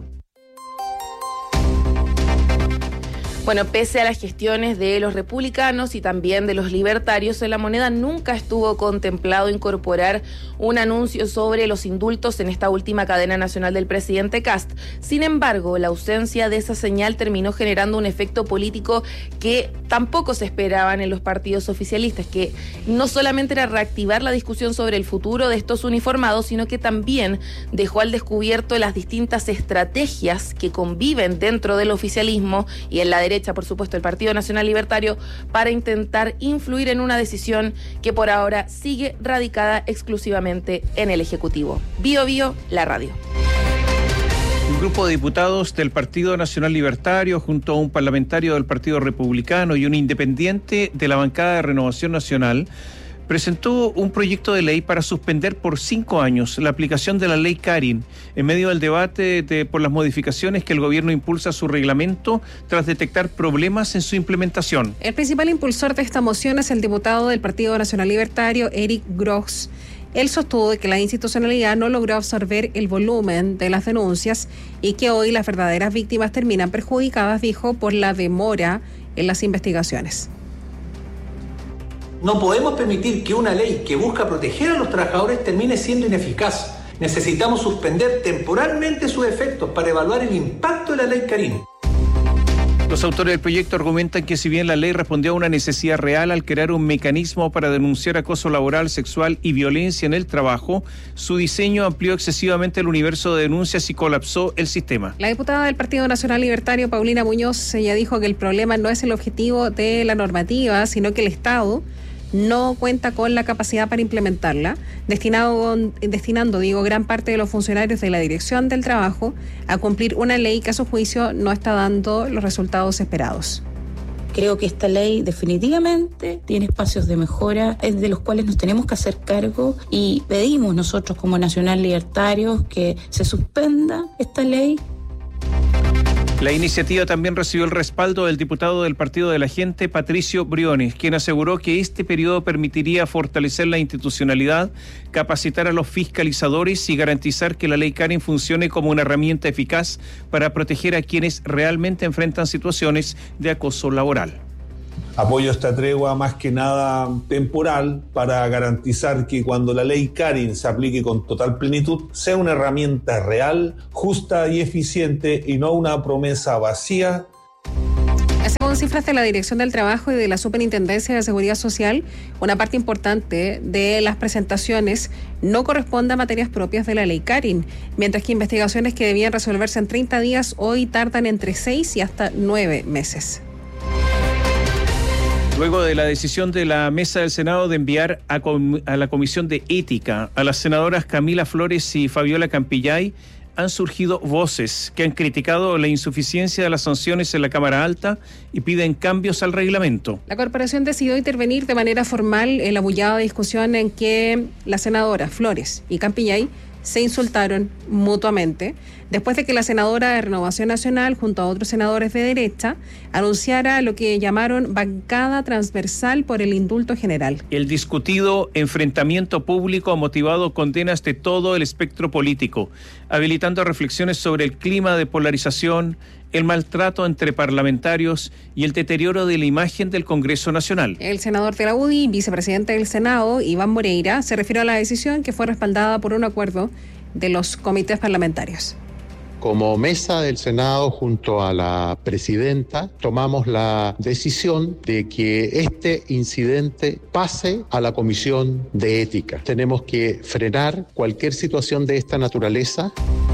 Bueno, pese a las gestiones de los republicanos y también de los libertarios, en La Moneda nunca estuvo contemplado incorporar un anuncio sobre los indultos en esta última cadena nacional del presidente Kast. Sin embargo, la ausencia de esa señal terminó generando un efecto político que tampoco se esperaban en los partidos oficialistas, que no solamente era reactivar la discusión sobre el futuro de estos uniformados, sino que también dejó al descubierto las distintas estrategias que conviven dentro del oficialismo y en la derecha, por supuesto, el Partido Nacional Libertario, para intentar influir en una decisión que por ahora sigue radicada exclusivamente en el Ejecutivo. Bio Bio, la radio. Un grupo de diputados del Partido Nacional Libertario, junto a un parlamentario del Partido Republicano y un independiente de la bancada de Renovación Nacional, presentó un proyecto de ley para suspender por cinco años la aplicación de la ley Karin en medio del debate de, por las modificaciones que el gobierno impulsa a su reglamento tras detectar problemas en su implementación. El principal impulsor de esta moción es el diputado del Partido Nacional Libertario, Eric Gross. Él sostuvo que la institucionalidad no logró absorber el volumen de las denuncias y que hoy las verdaderas víctimas terminan perjudicadas, dijo, por la demora en las investigaciones. No podemos permitir que una ley que busca proteger a los trabajadores termine siendo ineficaz. Necesitamos suspender temporalmente sus efectos para evaluar el impacto de la ley Karin. Los autores del proyecto argumentan que si bien la ley respondió a una necesidad real al crear un mecanismo para denunciar acoso laboral, sexual y violencia en el trabajo, su diseño amplió excesivamente el universo de denuncias y colapsó el sistema. La diputada del Partido Nacional Libertario, Paulina Muñoz, ella dijo que el problema no es el objetivo de la normativa, sino que el Estado no cuenta con la capacidad para implementarla, destinado, destinando, digo, gran parte de los funcionarios de la Dirección del Trabajo a cumplir una ley que a su juicio no está dando los resultados esperados. Creo que esta ley definitivamente tiene espacios de mejora, de los cuales nos tenemos que hacer cargo, y pedimos nosotros como Nacional Libertarios que se suspenda esta ley. La iniciativa también recibió el respaldo del diputado del Partido de la Gente, Patricio Briones, quien aseguró que este periodo permitiría fortalecer la institucionalidad, capacitar a los fiscalizadores y garantizar que la ley Karen funcione como una herramienta eficaz para proteger a quienes realmente enfrentan situaciones de acoso laboral. Apoyo esta tregua más que nada temporal para garantizar que cuando la ley Karen se aplique con total plenitud sea una herramienta real, justa y eficiente y no una promesa vacía. Según cifras de la Dirección del Trabajo y de la Superintendencia de Seguridad Social, una parte importante de las presentaciones no corresponde a materias propias de la ley Karen, mientras que investigaciones que debían resolverse en treinta días hoy tardan entre seis y hasta nueve meses. Luego de la decisión de la Mesa del Senado de enviar a, com- a la Comisión de Ética a las senadoras Camila Flores y Fabiola Campillay, han surgido voces que han criticado la insuficiencia de las sanciones en la Cámara Alta y piden cambios al reglamento. La corporación decidió intervenir de manera formal en la bullada discusión en que las senadoras Flores y Campillay se insultaron mutuamente después de que la senadora de Renovación Nacional, junto a otros senadores de derecha, anunciara lo que llamaron bancada transversal por el indulto general. El discutido enfrentamiento público ha motivado condenas de todo el espectro político, habilitando reflexiones sobre el clima de polarización, el maltrato entre parlamentarios y el deterioro de la imagen del Congreso Nacional. El senador de la U D I, vicepresidente del Senado, Iván Moreira, se refirió a la decisión que fue respaldada por un acuerdo de los comités parlamentarios. Como mesa del Senado, junto a la presidenta, tomamos la decisión de que este incidente pase a la Comisión de Ética. Tenemos que frenar cualquier situación de esta naturaleza.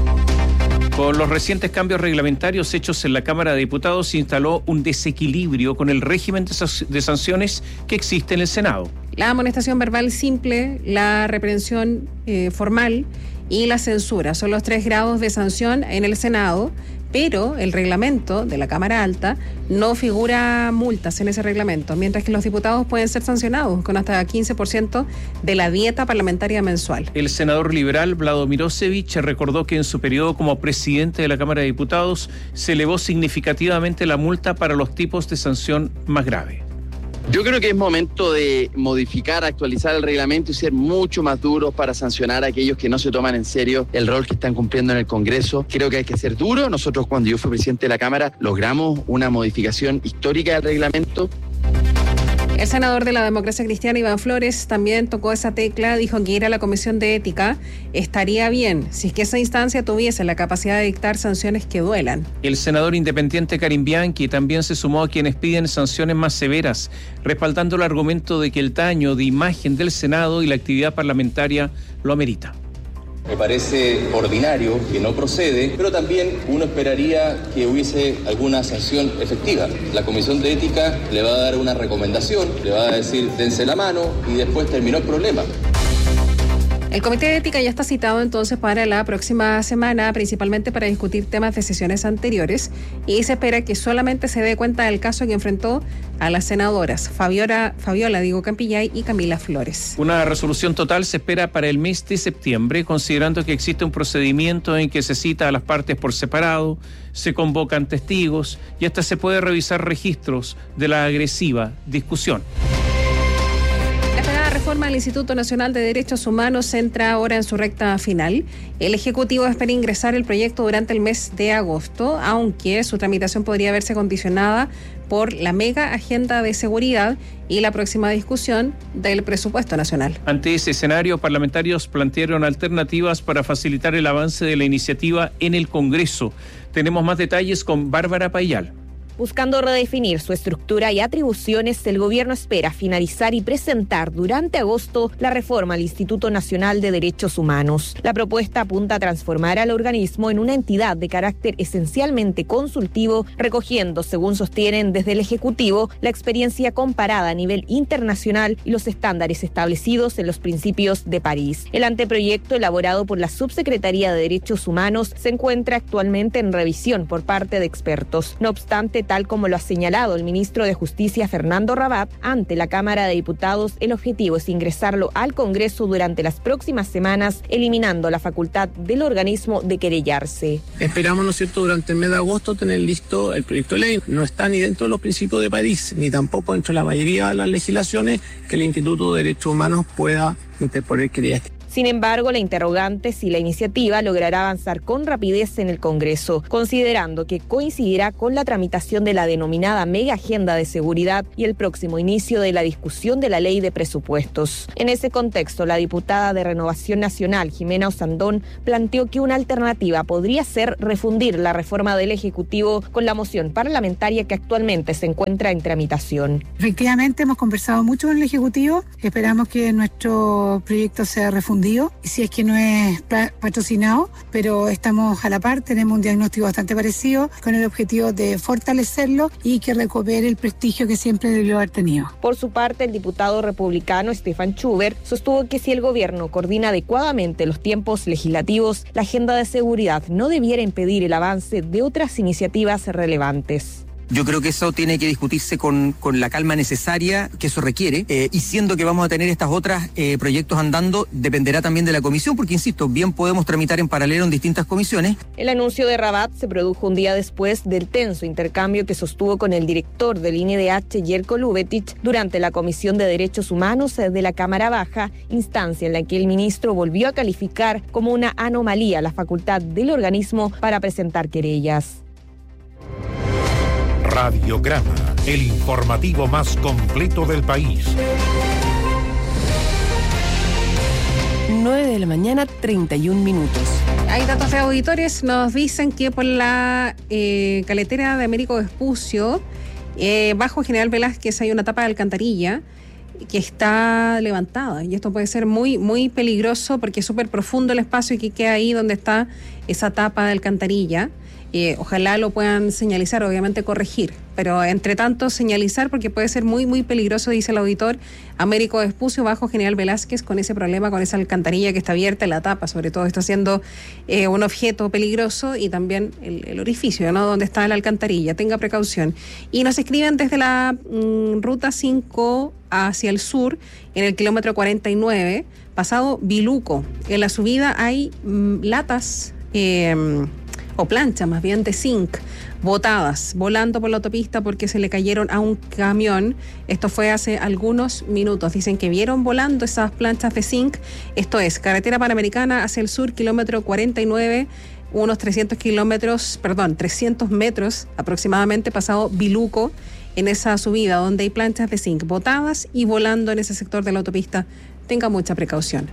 Con los recientes cambios reglamentarios hechos en la Cámara de Diputados, se instaló un desequilibrio con el régimen de sanciones que existe en el Senado. La amonestación verbal simple, la reprensión eh, formal y la censura son los tres grados de sanción en el Senado, pero el reglamento de la Cámara Alta no figura multas en ese reglamento, mientras que los diputados pueden ser sancionados con hasta quince por ciento de la dieta parlamentaria mensual. El senador liberal Vlado Mirosevich recordó que en su periodo como presidente de la Cámara de Diputados se elevó significativamente la multa para los tipos de sanción más grave. Yo creo que es momento de modificar, actualizar el reglamento y ser mucho más duros para sancionar a aquellos que no se toman en serio el rol que están cumpliendo en el Congreso. Creo que hay que ser duro. Nosotros, cuando yo fui presidente de la Cámara, logramos una modificación histórica del reglamento. El senador de la Democracia Cristiana, Iván Flores, también tocó esa tecla, dijo que ir a la Comisión de Ética estaría bien si es que esa instancia tuviese la capacidad de dictar sanciones que duelan. El senador independiente Karim Bianchi también se sumó a quienes piden sanciones más severas, respaldando el argumento de que el daño de imagen del Senado y la actividad parlamentaria lo amerita. Me parece ordinario, que no procede, pero también uno esperaría que hubiese alguna sanción efectiva. La Comisión de Ética le va a dar una recomendación, le va a decir dense la mano y después terminó el problema. El Comité de Ética ya está citado entonces para la próxima semana, principalmente para discutir temas de sesiones anteriores, y se espera que solamente se dé cuenta del caso que enfrentó a las senadoras Fabiola, Fabiola digo, Campillay y Camila Flores. Una resolución total se espera para el mes de septiembre, considerando que existe un procedimiento en que se cita a las partes por separado, se convocan testigos y hasta se puede revisar registros de la agresiva discusión. La reforma del Instituto Nacional de Derechos Humanos entra ahora en su recta final. El Ejecutivo espera ingresar el proyecto durante el mes de agosto, aunque su tramitación podría verse condicionada por la mega agenda de seguridad y la próxima discusión del presupuesto nacional. Ante ese escenario, parlamentarios plantearon alternativas para facilitar el avance de la iniciativa en el Congreso. Tenemos más detalles con Bárbara Payal. Buscando redefinir su estructura y atribuciones, el gobierno espera finalizar y presentar durante agosto la reforma al Instituto Nacional de Derechos Humanos. La propuesta apunta a transformar al organismo en una entidad de carácter esencialmente consultivo, recogiendo, según sostienen desde el Ejecutivo, la experiencia comparada a nivel internacional y los estándares establecidos en los principios de París. El anteproyecto, elaborado por la Subsecretaría de Derechos Humanos, se encuentra actualmente en revisión por parte de expertos. No obstante, tal como lo ha señalado el ministro de Justicia Fernando Rabat ante la Cámara de Diputados, el objetivo es ingresarlo al Congreso durante las próximas semanas, eliminando la facultad del organismo de querellarse. Esperamos, ¿no es cierto?, durante el mes de agosto tener listo el proyecto de ley. No está ni dentro de los principios de París, ni tampoco dentro de la mayoría de las legislaciones que el Instituto de Derechos Humanos pueda interponer querellas. Sin embargo, la interrogante es si la iniciativa logrará avanzar con rapidez en el Congreso, considerando que coincidirá con la tramitación de la denominada mega agenda de seguridad y el próximo inicio de la discusión de la ley de presupuestos. En ese contexto, la diputada de Renovación Nacional, Jimena Osandón, planteó que una alternativa podría ser refundir la reforma del Ejecutivo con la moción parlamentaria que actualmente se encuentra en tramitación. Efectivamente, hemos conversado mucho con el Ejecutivo, esperamos que nuestro proyecto sea refundido, si es que no es patrocinado, pero estamos a la par, tenemos un diagnóstico bastante parecido con el objetivo de fortalecerlo y que recupere el prestigio que siempre debió haber tenido. Por su parte, el diputado republicano Stefan Schubert sostuvo que si el gobierno coordina adecuadamente los tiempos legislativos, la agenda de seguridad no debiera impedir el avance de otras iniciativas relevantes. Yo creo que eso tiene que discutirse con, con la calma necesaria que eso requiere, eh, y siendo que vamos a tener estas otras eh, proyectos andando, dependerá también de la comisión, porque insisto, bien podemos tramitar en paralelo en distintas comisiones. El anuncio de Rabat se produjo un día después del tenso intercambio que sostuvo con el director del I N D H, Jerko Lubetich, durante la Comisión de Derechos Humanos de la Cámara Baja, instancia en la que el ministro volvió a calificar como una anomalía la facultad del organismo para presentar querellas. Radiograma, el informativo más completo del país. nueve de la mañana, treinta y un minutos. Hay datos de auditores, nos dicen que por la eh, caletera de Américo Vespucio, eh, bajo General Velázquez, hay una tapa de alcantarilla que está levantada, y esto puede ser muy, muy peligroso porque es súper profundo el espacio que queda ahí donde está esa tapa de alcantarilla. Eh, ojalá lo puedan señalizar, obviamente corregir, pero entre tanto señalizar porque puede ser muy, muy peligroso, dice el auditor Américo Vespucio, bajo General Velázquez, con ese problema, con esa alcantarilla que está abierta, la tapa sobre todo está siendo eh, un objeto peligroso, y también el, el orificio, ¿no?, donde está la alcantarilla, tenga precaución. Y nos escriben desde la mm, ruta cinco hacia el sur, en el kilómetro cuarenta y nueve, pasado Biluco. En la subida hay mm, latas eh, o planchas más bien de zinc botadas, volando por la autopista porque se le cayeron a un camión. Esto fue hace algunos minutos. Dicen que vieron volando esas planchas de zinc. Esto es carretera panamericana hacia el sur, kilómetro cuarenta y nueve, unos trescientos kilómetros, perdón, trescientos metros aproximadamente, pasado Biluco, en esa subida donde hay planchas de zinc botadas y volando en ese sector de la autopista. Tenga mucha precaución.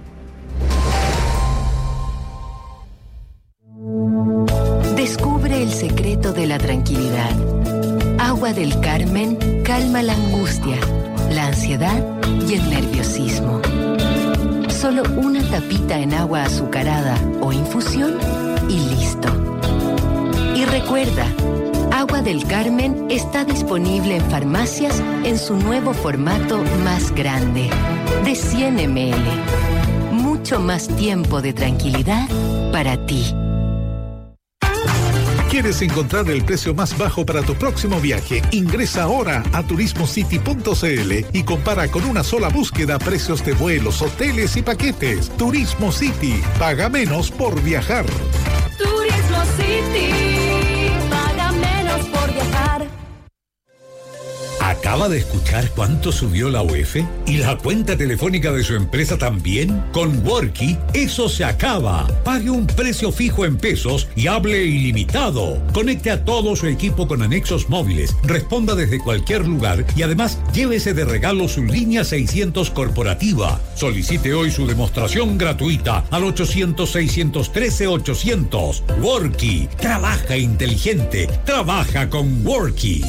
Descubre el secreto de la tranquilidad. Agua del Carmen calma la angustia, la ansiedad y el nerviosismo. Solo una tapita en agua azucarada o infusión y listo. Y recuerda, Agua del Carmen está disponible en farmacias en su nuevo formato más grande, de cien mililitros. Mucho más tiempo de tranquilidad para ti. ¿Quieres encontrar el precio más bajo para tu próximo viaje? Ingresa ahora a turismo city punto c l y compara con una sola búsqueda precios de vuelos, hoteles y paquetes. Turismo City. Paga menos por viajar. Turismo City. Paga menos por viajar. ¿Acaba de escuchar cuánto subió la U E F? ¿Y la cuenta telefónica de su empresa también? Con Worky, eso se acaba. Pague un precio fijo en pesos y hable ilimitado. Conecte a todo su equipo con anexos móviles, responda desde cualquier lugar y además llévese de regalo su línea seiscientos corporativa. Solicite hoy su demostración gratuita al ochocientos, seiscientos trece, ochocientos. Worky, trabaja inteligente, trabaja con Worky.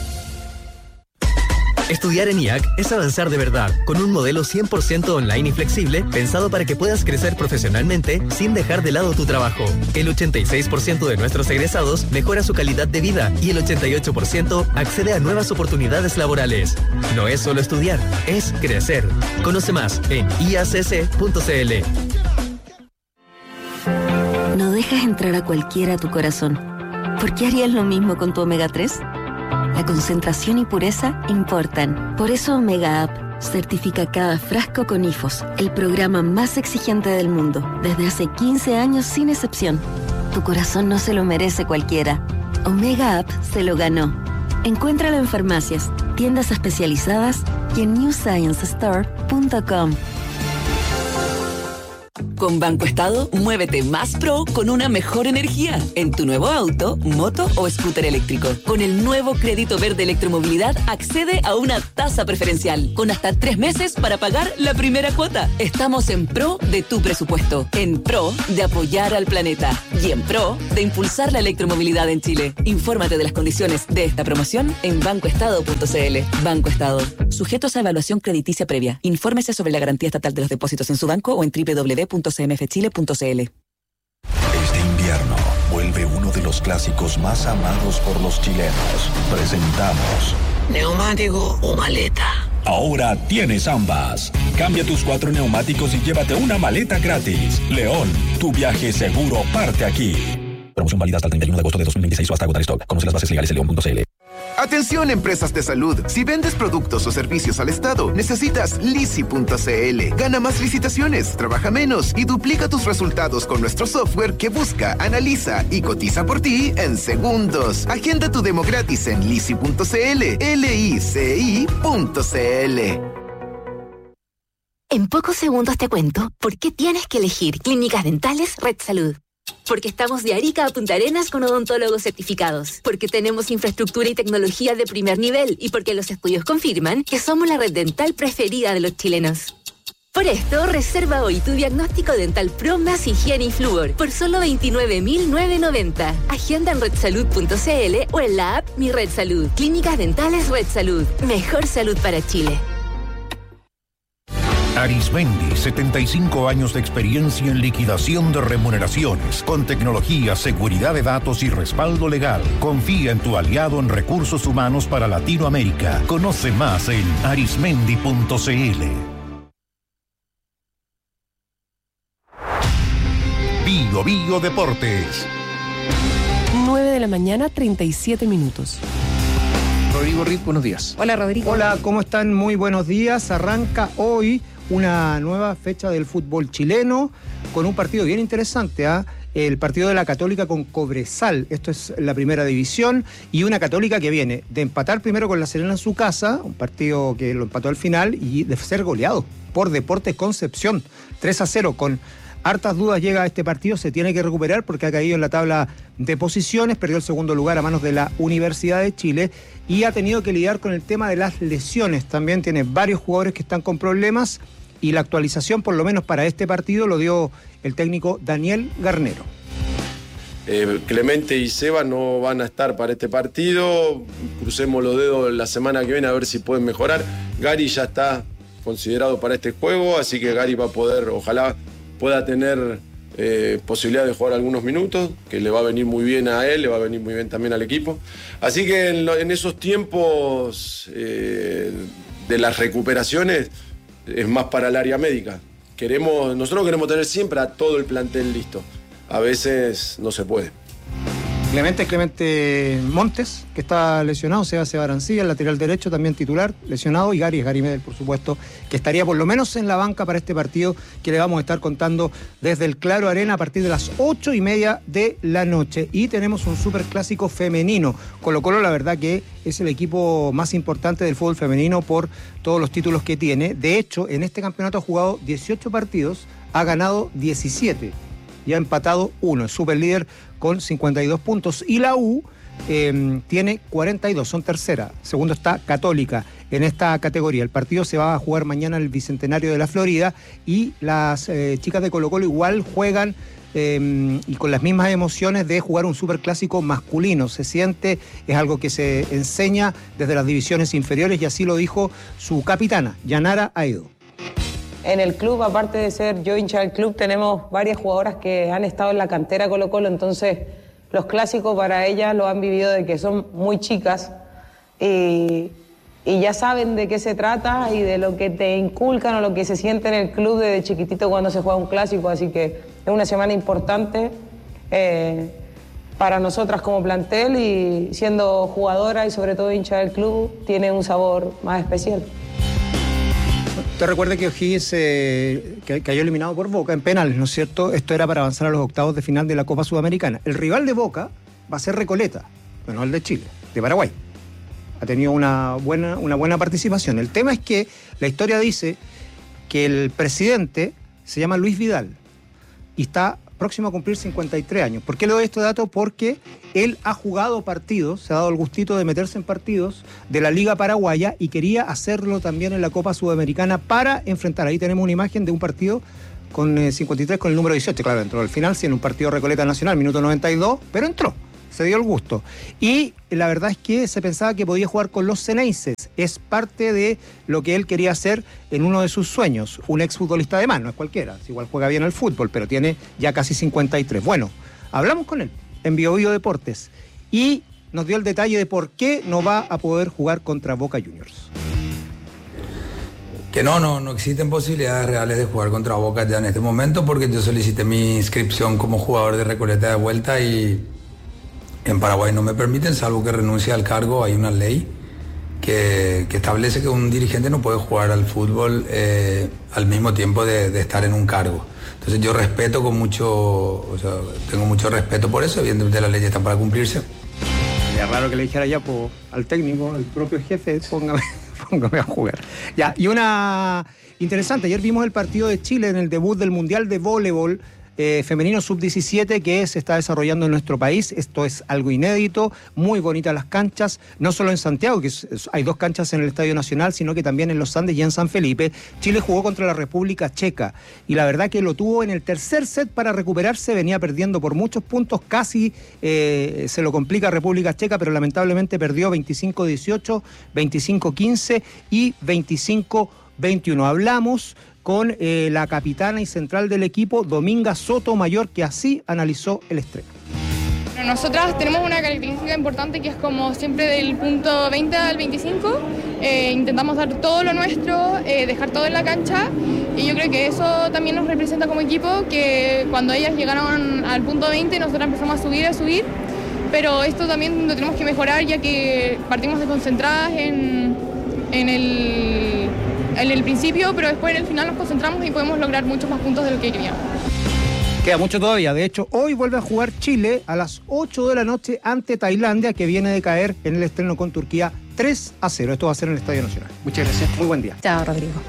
Estudiar en I A C es avanzar de verdad, con un modelo cien por ciento online y flexible, pensado para que puedas crecer profesionalmente sin dejar de lado tu trabajo. El ochenta y seis por ciento de nuestros egresados mejora su calidad de vida y el ochenta y ocho por ciento accede a nuevas oportunidades laborales. No es solo estudiar, es crecer. Conoce más en i a c c punto c l. No dejas entrar a cualquiera a tu corazón. ¿Por qué harías lo mismo con tu omega tres? La concentración y pureza importan. Por eso Omega Up certifica cada frasco con I F O S, el programa más exigente del mundo, desde hace quince años sin excepción. Tu corazón no se lo merece cualquiera. Omega Up se lo ganó. Encuéntralo en farmacias, tiendas especializadas y en new science store punto com. Con Banco Estado, muévete más pro con una mejor energía en tu nuevo auto, moto o scooter eléctrico. Con el nuevo crédito verde electromovilidad, accede a una tasa preferencial con hasta tres meses para pagar la primera cuota. Estamos en pro de tu presupuesto, en pro de apoyar al planeta y en pro de impulsar la electromovilidad en Chile. Infórmate de las condiciones de esta promoción en banco estado punto c l. Banco Estado. Sujetos a evaluación crediticia previa. Infórmese sobre la garantía estatal de los depósitos en su banco o en doble u doble u doble u punto c m f chile punto c l. Este invierno vuelve uno de los clásicos más amados por los chilenos. Presentamos ¿neumático o maleta? Ahora tienes ambas. Cambia tus cuatro neumáticos y llévate una maleta gratis. León, tu viaje seguro parte aquí. Promoción válida hasta el treinta y uno de agosto de dos mil veintiséis o hasta agotar stock. Conoce las bases legales en león punto c l. Atención, empresas de salud. Si vendes productos o servicios al Estado, necesitas lisi punto c l. Gana más licitaciones, trabaja menos y duplica tus resultados con nuestro software que busca, analiza y cotiza por ti en segundos. Agenda tu demo gratis en lisi punto c l, l i c i punto c l. En pocos segundos te cuento por qué tienes que elegir Clínicas Dentales Red Salud. Porque estamos de Arica a Punta Arenas con odontólogos certificados. Porque tenemos infraestructura y tecnología de primer nivel. Y porque los estudios confirman que somos la red dental preferida de los chilenos. Por esto, reserva hoy tu diagnóstico dental Pro más higiene y flúor por solo veintinueve mil novecientos noventa. Agenda en red salud punto c l o en la app Mi Red Salud. Clínicas Dentales Red Salud. Mejor salud para Chile. Arismendi, setenta y cinco años de experiencia en liquidación de remuneraciones, con tecnología, seguridad de datos y respaldo legal. Confía en tu aliado en recursos humanos para Latinoamérica. Conoce más en arismendi punto c l. Bio Bio Deportes. nueve de la mañana, treinta y siete minutos. Rodrigo Riz, buenos días. Hola, Rodrigo. Hola, ¿cómo están? Muy buenos días. Arranca hoy una nueva fecha del fútbol chileno con un partido bien interesante, ¿eh? El partido de la Católica con Cobresal. Esto es la primera división y una Católica que viene de empatar primero con La Serena en su casa, un partido que lo empató al final, y de ser goleado por Deportes Concepción tres a cero. Con hartas dudas llega a este partido, se tiene que recuperar porque ha caído en la tabla de posiciones, perdió el segundo lugar a manos de la Universidad de Chile y ha tenido que lidiar con el tema de las lesiones. También tiene varios jugadores que están con problemas y la actualización, por lo menos para este partido, lo dio el técnico Daniel Garnero. Eh, Clemente y Seba no van a estar para este partido. Crucemos los dedos la semana que viene a ver si pueden mejorar. Gary ya está considerado para este juego, así que Gary va a poder, ojalá pueda tener eh, posibilidad de jugar algunos minutos, que le va a venir muy bien a él, le va a venir muy bien también al equipo. Así que en, lo, en esos tiempos eh, de las recuperaciones es más para el área médica. Queremos, nosotros queremos tener siempre a todo el plantel listo. A veces no se puede. Clemente Clemente Montes, que está lesionado, Seba Seba Arancilla, el lateral derecho, también titular, lesionado, y Gary es Gary Medel, por supuesto, que estaría por lo menos en la banca para este partido que le vamos a estar contando desde el Claro Arena a partir de las ocho y media de la noche. Y tenemos un superclásico femenino. Colo Colo, la verdad que es el equipo más importante del fútbol femenino por todos los títulos que tiene. De hecho, en este campeonato ha jugado dieciocho partidos, ha ganado diecisiete. Y ha empatado uno, es super líder con cincuenta y dos puntos. Y la U eh, tiene cuarenta y dos, son tercera. Segundo está Católica en esta categoría. El partido se va a jugar mañana en el Bicentenario de la Florida y las eh, chicas de Colo Colo igual juegan eh, y con las mismas emociones de jugar un superclásico masculino. Se siente, es algo que se enseña desde las divisiones inferiores y así lo dijo su capitana, Yanara Aedo. En el club, aparte de ser yo hincha del club, tenemos varias jugadoras que han estado en la cantera Colo Colo, entonces los clásicos para ellas lo han vivido de que son muy chicas y, y ya saben de qué se trata y de lo que te inculcan o lo que se siente en el club desde chiquitito cuando se juega un clásico, así que es una semana importante. Eh, para nosotras como plantel, y siendo jugadora y sobre todo hincha del club, tiene un sabor más especial. Te recuerda que O'Higgins eh, que cayó eliminado por Boca en penales, ¿no es cierto? Esto era para avanzar a los octavos de final de la Copa Sudamericana. El rival de Boca va a ser Recoleta, pero no el de Chile, de Paraguay. Ha tenido una buena, una buena participación. El tema es que la historia dice que el presidente se llama Luis Vidal y está próximo a cumplir cincuenta y tres años. ¿Por qué le doy este dato? Porque él ha jugado partidos, se ha dado el gustito de meterse en partidos de la Liga Paraguaya y quería hacerlo también en la Copa Sudamericana para enfrentar. Ahí tenemos una imagen de un partido con eh, cincuenta y tres con el número dieciocho. Claro, entró al final, sí, en un partido Recoleta Nacional, minuto noventa y dos, pero entró. Se dio el gusto. Y la verdad es que se pensaba que podía jugar con los Xeneises. Es parte de lo que él quería hacer en uno de sus sueños. Un exfutbolista de más, no es cualquiera. Igual juega bien al fútbol, pero tiene ya casi cincuenta y tres. Bueno, hablamos con él en Bio Bio Deportes y nos dio el detalle de por qué no va a poder jugar contra Boca Juniors. Que no, no, no existen posibilidades reales de jugar contra Boca ya en este momento, porque yo solicité mi inscripción como jugador de Recoleta de vuelta y en Paraguay no me permiten, salvo que renuncie al cargo. Hay una ley que, que establece que un dirigente no puede jugar al fútbol eh, al mismo tiempo de, de estar en un cargo. Entonces yo respeto con mucho, o sea, tengo mucho respeto por eso, evidentemente las leyes están para cumplirse. Sería raro que le dijera ya po, al técnico, al propio jefe, póngame, póngame a jugar. Ya, y una interesante, ayer vimos el partido de Chile en el debut del Mundial de Voleibol Eh, femenino sub diecisiete que se está desarrollando en nuestro país. Esto es algo inédito, muy bonitas las canchas, no solo en Santiago, que es, es, hay dos canchas en el Estadio Nacional, sino que también en Los Andes y en San Felipe. Chile jugó contra la República Checa y la verdad que lo tuvo en el tercer set para recuperarse, venía perdiendo por muchos puntos, casi eh, se lo complica a República Checa, pero lamentablemente perdió veinticinco dieciocho, veinticinco quince y veinticinco veintiuno. Hablamos con eh, la capitana y central del equipo, Dominga Sotomayor, que así analizó el estreno. Nosotras tenemos una característica importante que es como siempre del punto veinte al veinticinco, eh, intentamos dar todo lo nuestro, eh, dejar todo en la cancha, y yo creo que eso también nos representa como equipo, que cuando ellas llegaron al punto veinte nosotros empezamos a subir, a subir, pero esto también lo tenemos que mejorar, ya que partimos desconcentradas en, en el... en el principio, pero después en el final nos concentramos y podemos lograr muchos más puntos de lo que queríamos. Queda mucho todavía. De hecho, hoy vuelve a jugar Chile a las ocho de la noche ante Tailandia, que viene de caer en el estreno con Turquía tres a cero. Esto va a ser en el Estadio Nacional. Muchas gracias. Muy buen día. Chao, Rodrigo.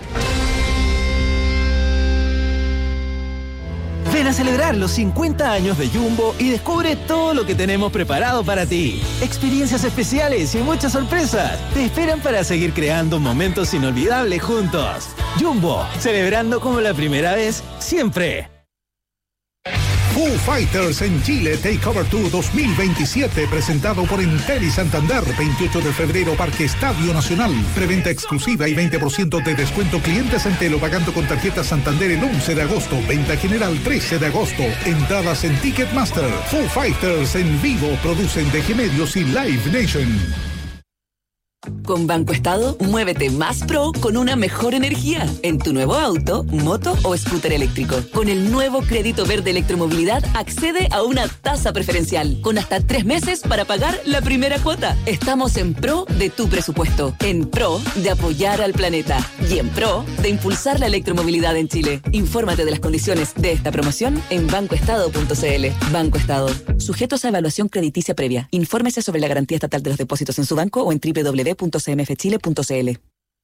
Ven a celebrar los cincuenta años de Jumbo y descubre todo lo que tenemos preparado para ti. Experiencias especiales y muchas sorpresas te esperan para seguir creando momentos inolvidables juntos. Jumbo, celebrando como la primera vez, siempre. Foo Fighters en Chile Takeover Tour dos mil veintisiete, presentado por Entel y Santander, veintiocho de febrero, Parque Estadio Nacional. Preventa exclusiva y veinte por ciento de descuento clientes Entel o pagando con tarjeta Santander el once de agosto. Venta general trece de agosto. Entradas en Ticketmaster. Foo Fighters en vivo, producen D G Medios y Live Nation. Con Banco Estado, muévete más pro con una mejor energía en tu nuevo auto, moto o scooter eléctrico. Con el nuevo crédito verde electromovilidad, accede a una tasa preferencial con hasta tres meses para pagar la primera cuota. Estamos en pro de tu presupuesto, en pro de apoyar al planeta y en pro de impulsar la electromovilidad en Chile. Infórmate de las condiciones de esta promoción en banco estado punto c l. Banco Estado. Sujetos a evaluación crediticia previa. Infórmese sobre la garantía estatal de los depósitos en su banco o en doble u doble u doble u punto c m f chile punto c l.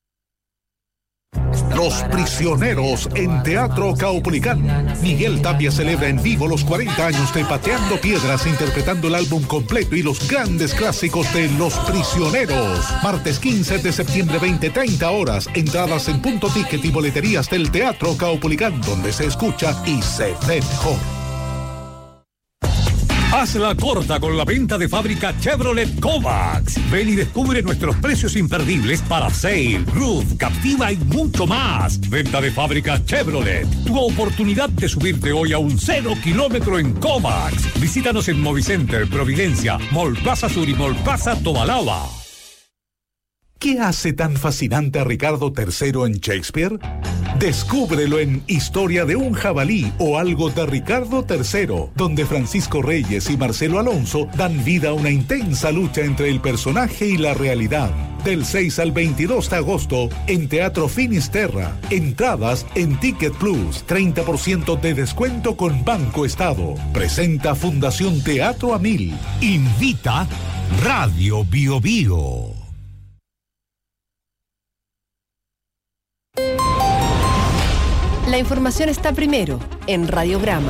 Los Prisioneros en Teatro Caupolicán. Miguel Tapia celebra en vivo los cuarenta años de Pateando Piedras, interpretando el álbum completo y los grandes clásicos de Los Prisioneros. Martes quince de septiembre, veinte treinta horas. Entradas en Punto Ticket y boleterías del Teatro Caupolicán, donde se escucha y se ve mejor. Hazla corta con la venta de fábrica Chevrolet Kovacs. Ven y descubre nuestros precios imperdibles para Sail, Roof, Captiva y mucho más. Venta de fábrica Chevrolet. Tu oportunidad de subirte hoy a un cero kilómetro en Kovacs. Visítanos en Movicenter, Providencia, Mall Plaza Sur y Mall Plaza Tobalaba. ¿Qué hace tan fascinante a Ricardo tercero en Shakespeare? Descúbrelo en Historia de un jabalí o algo de Ricardo tercero, donde Francisco Reyes y Marcelo Alonso dan vida a una intensa lucha entre el personaje y la realidad. Del seis al veintidós de agosto en Teatro Finisterra. Entradas en Ticket Plus, treinta por ciento de descuento con Banco Estado. Presenta Fundación Teatro a Mil. Invita Radio Bio Bio. La información está primero en Radiograma.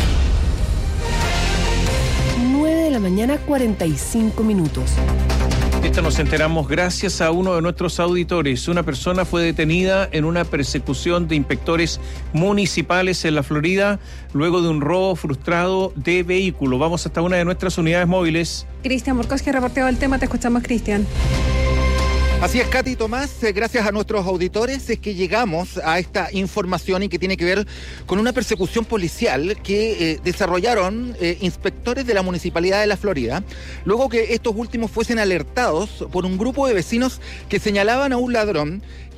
nueve de la mañana, cuarenta y cinco minutos. Esto nos enteramos gracias a uno de nuestros auditores. Una persona fue detenida en una persecución de inspectores municipales en la Florida luego de un robo frustrado de vehículo. Vamos hasta una de nuestras unidades móviles. Cristian Borkowski ha reporteado el tema. Te escuchamos, Cristian. Así es, Katy Tomás, eh, gracias a nuestros auditores es que llegamos a esta información y que tiene que ver con una persecución policial que eh, desarrollaron eh, inspectores de la Municipalidad de la Florida, luego que estos últimos fuesen alertados por un grupo de vecinos que señalaban a un ladrón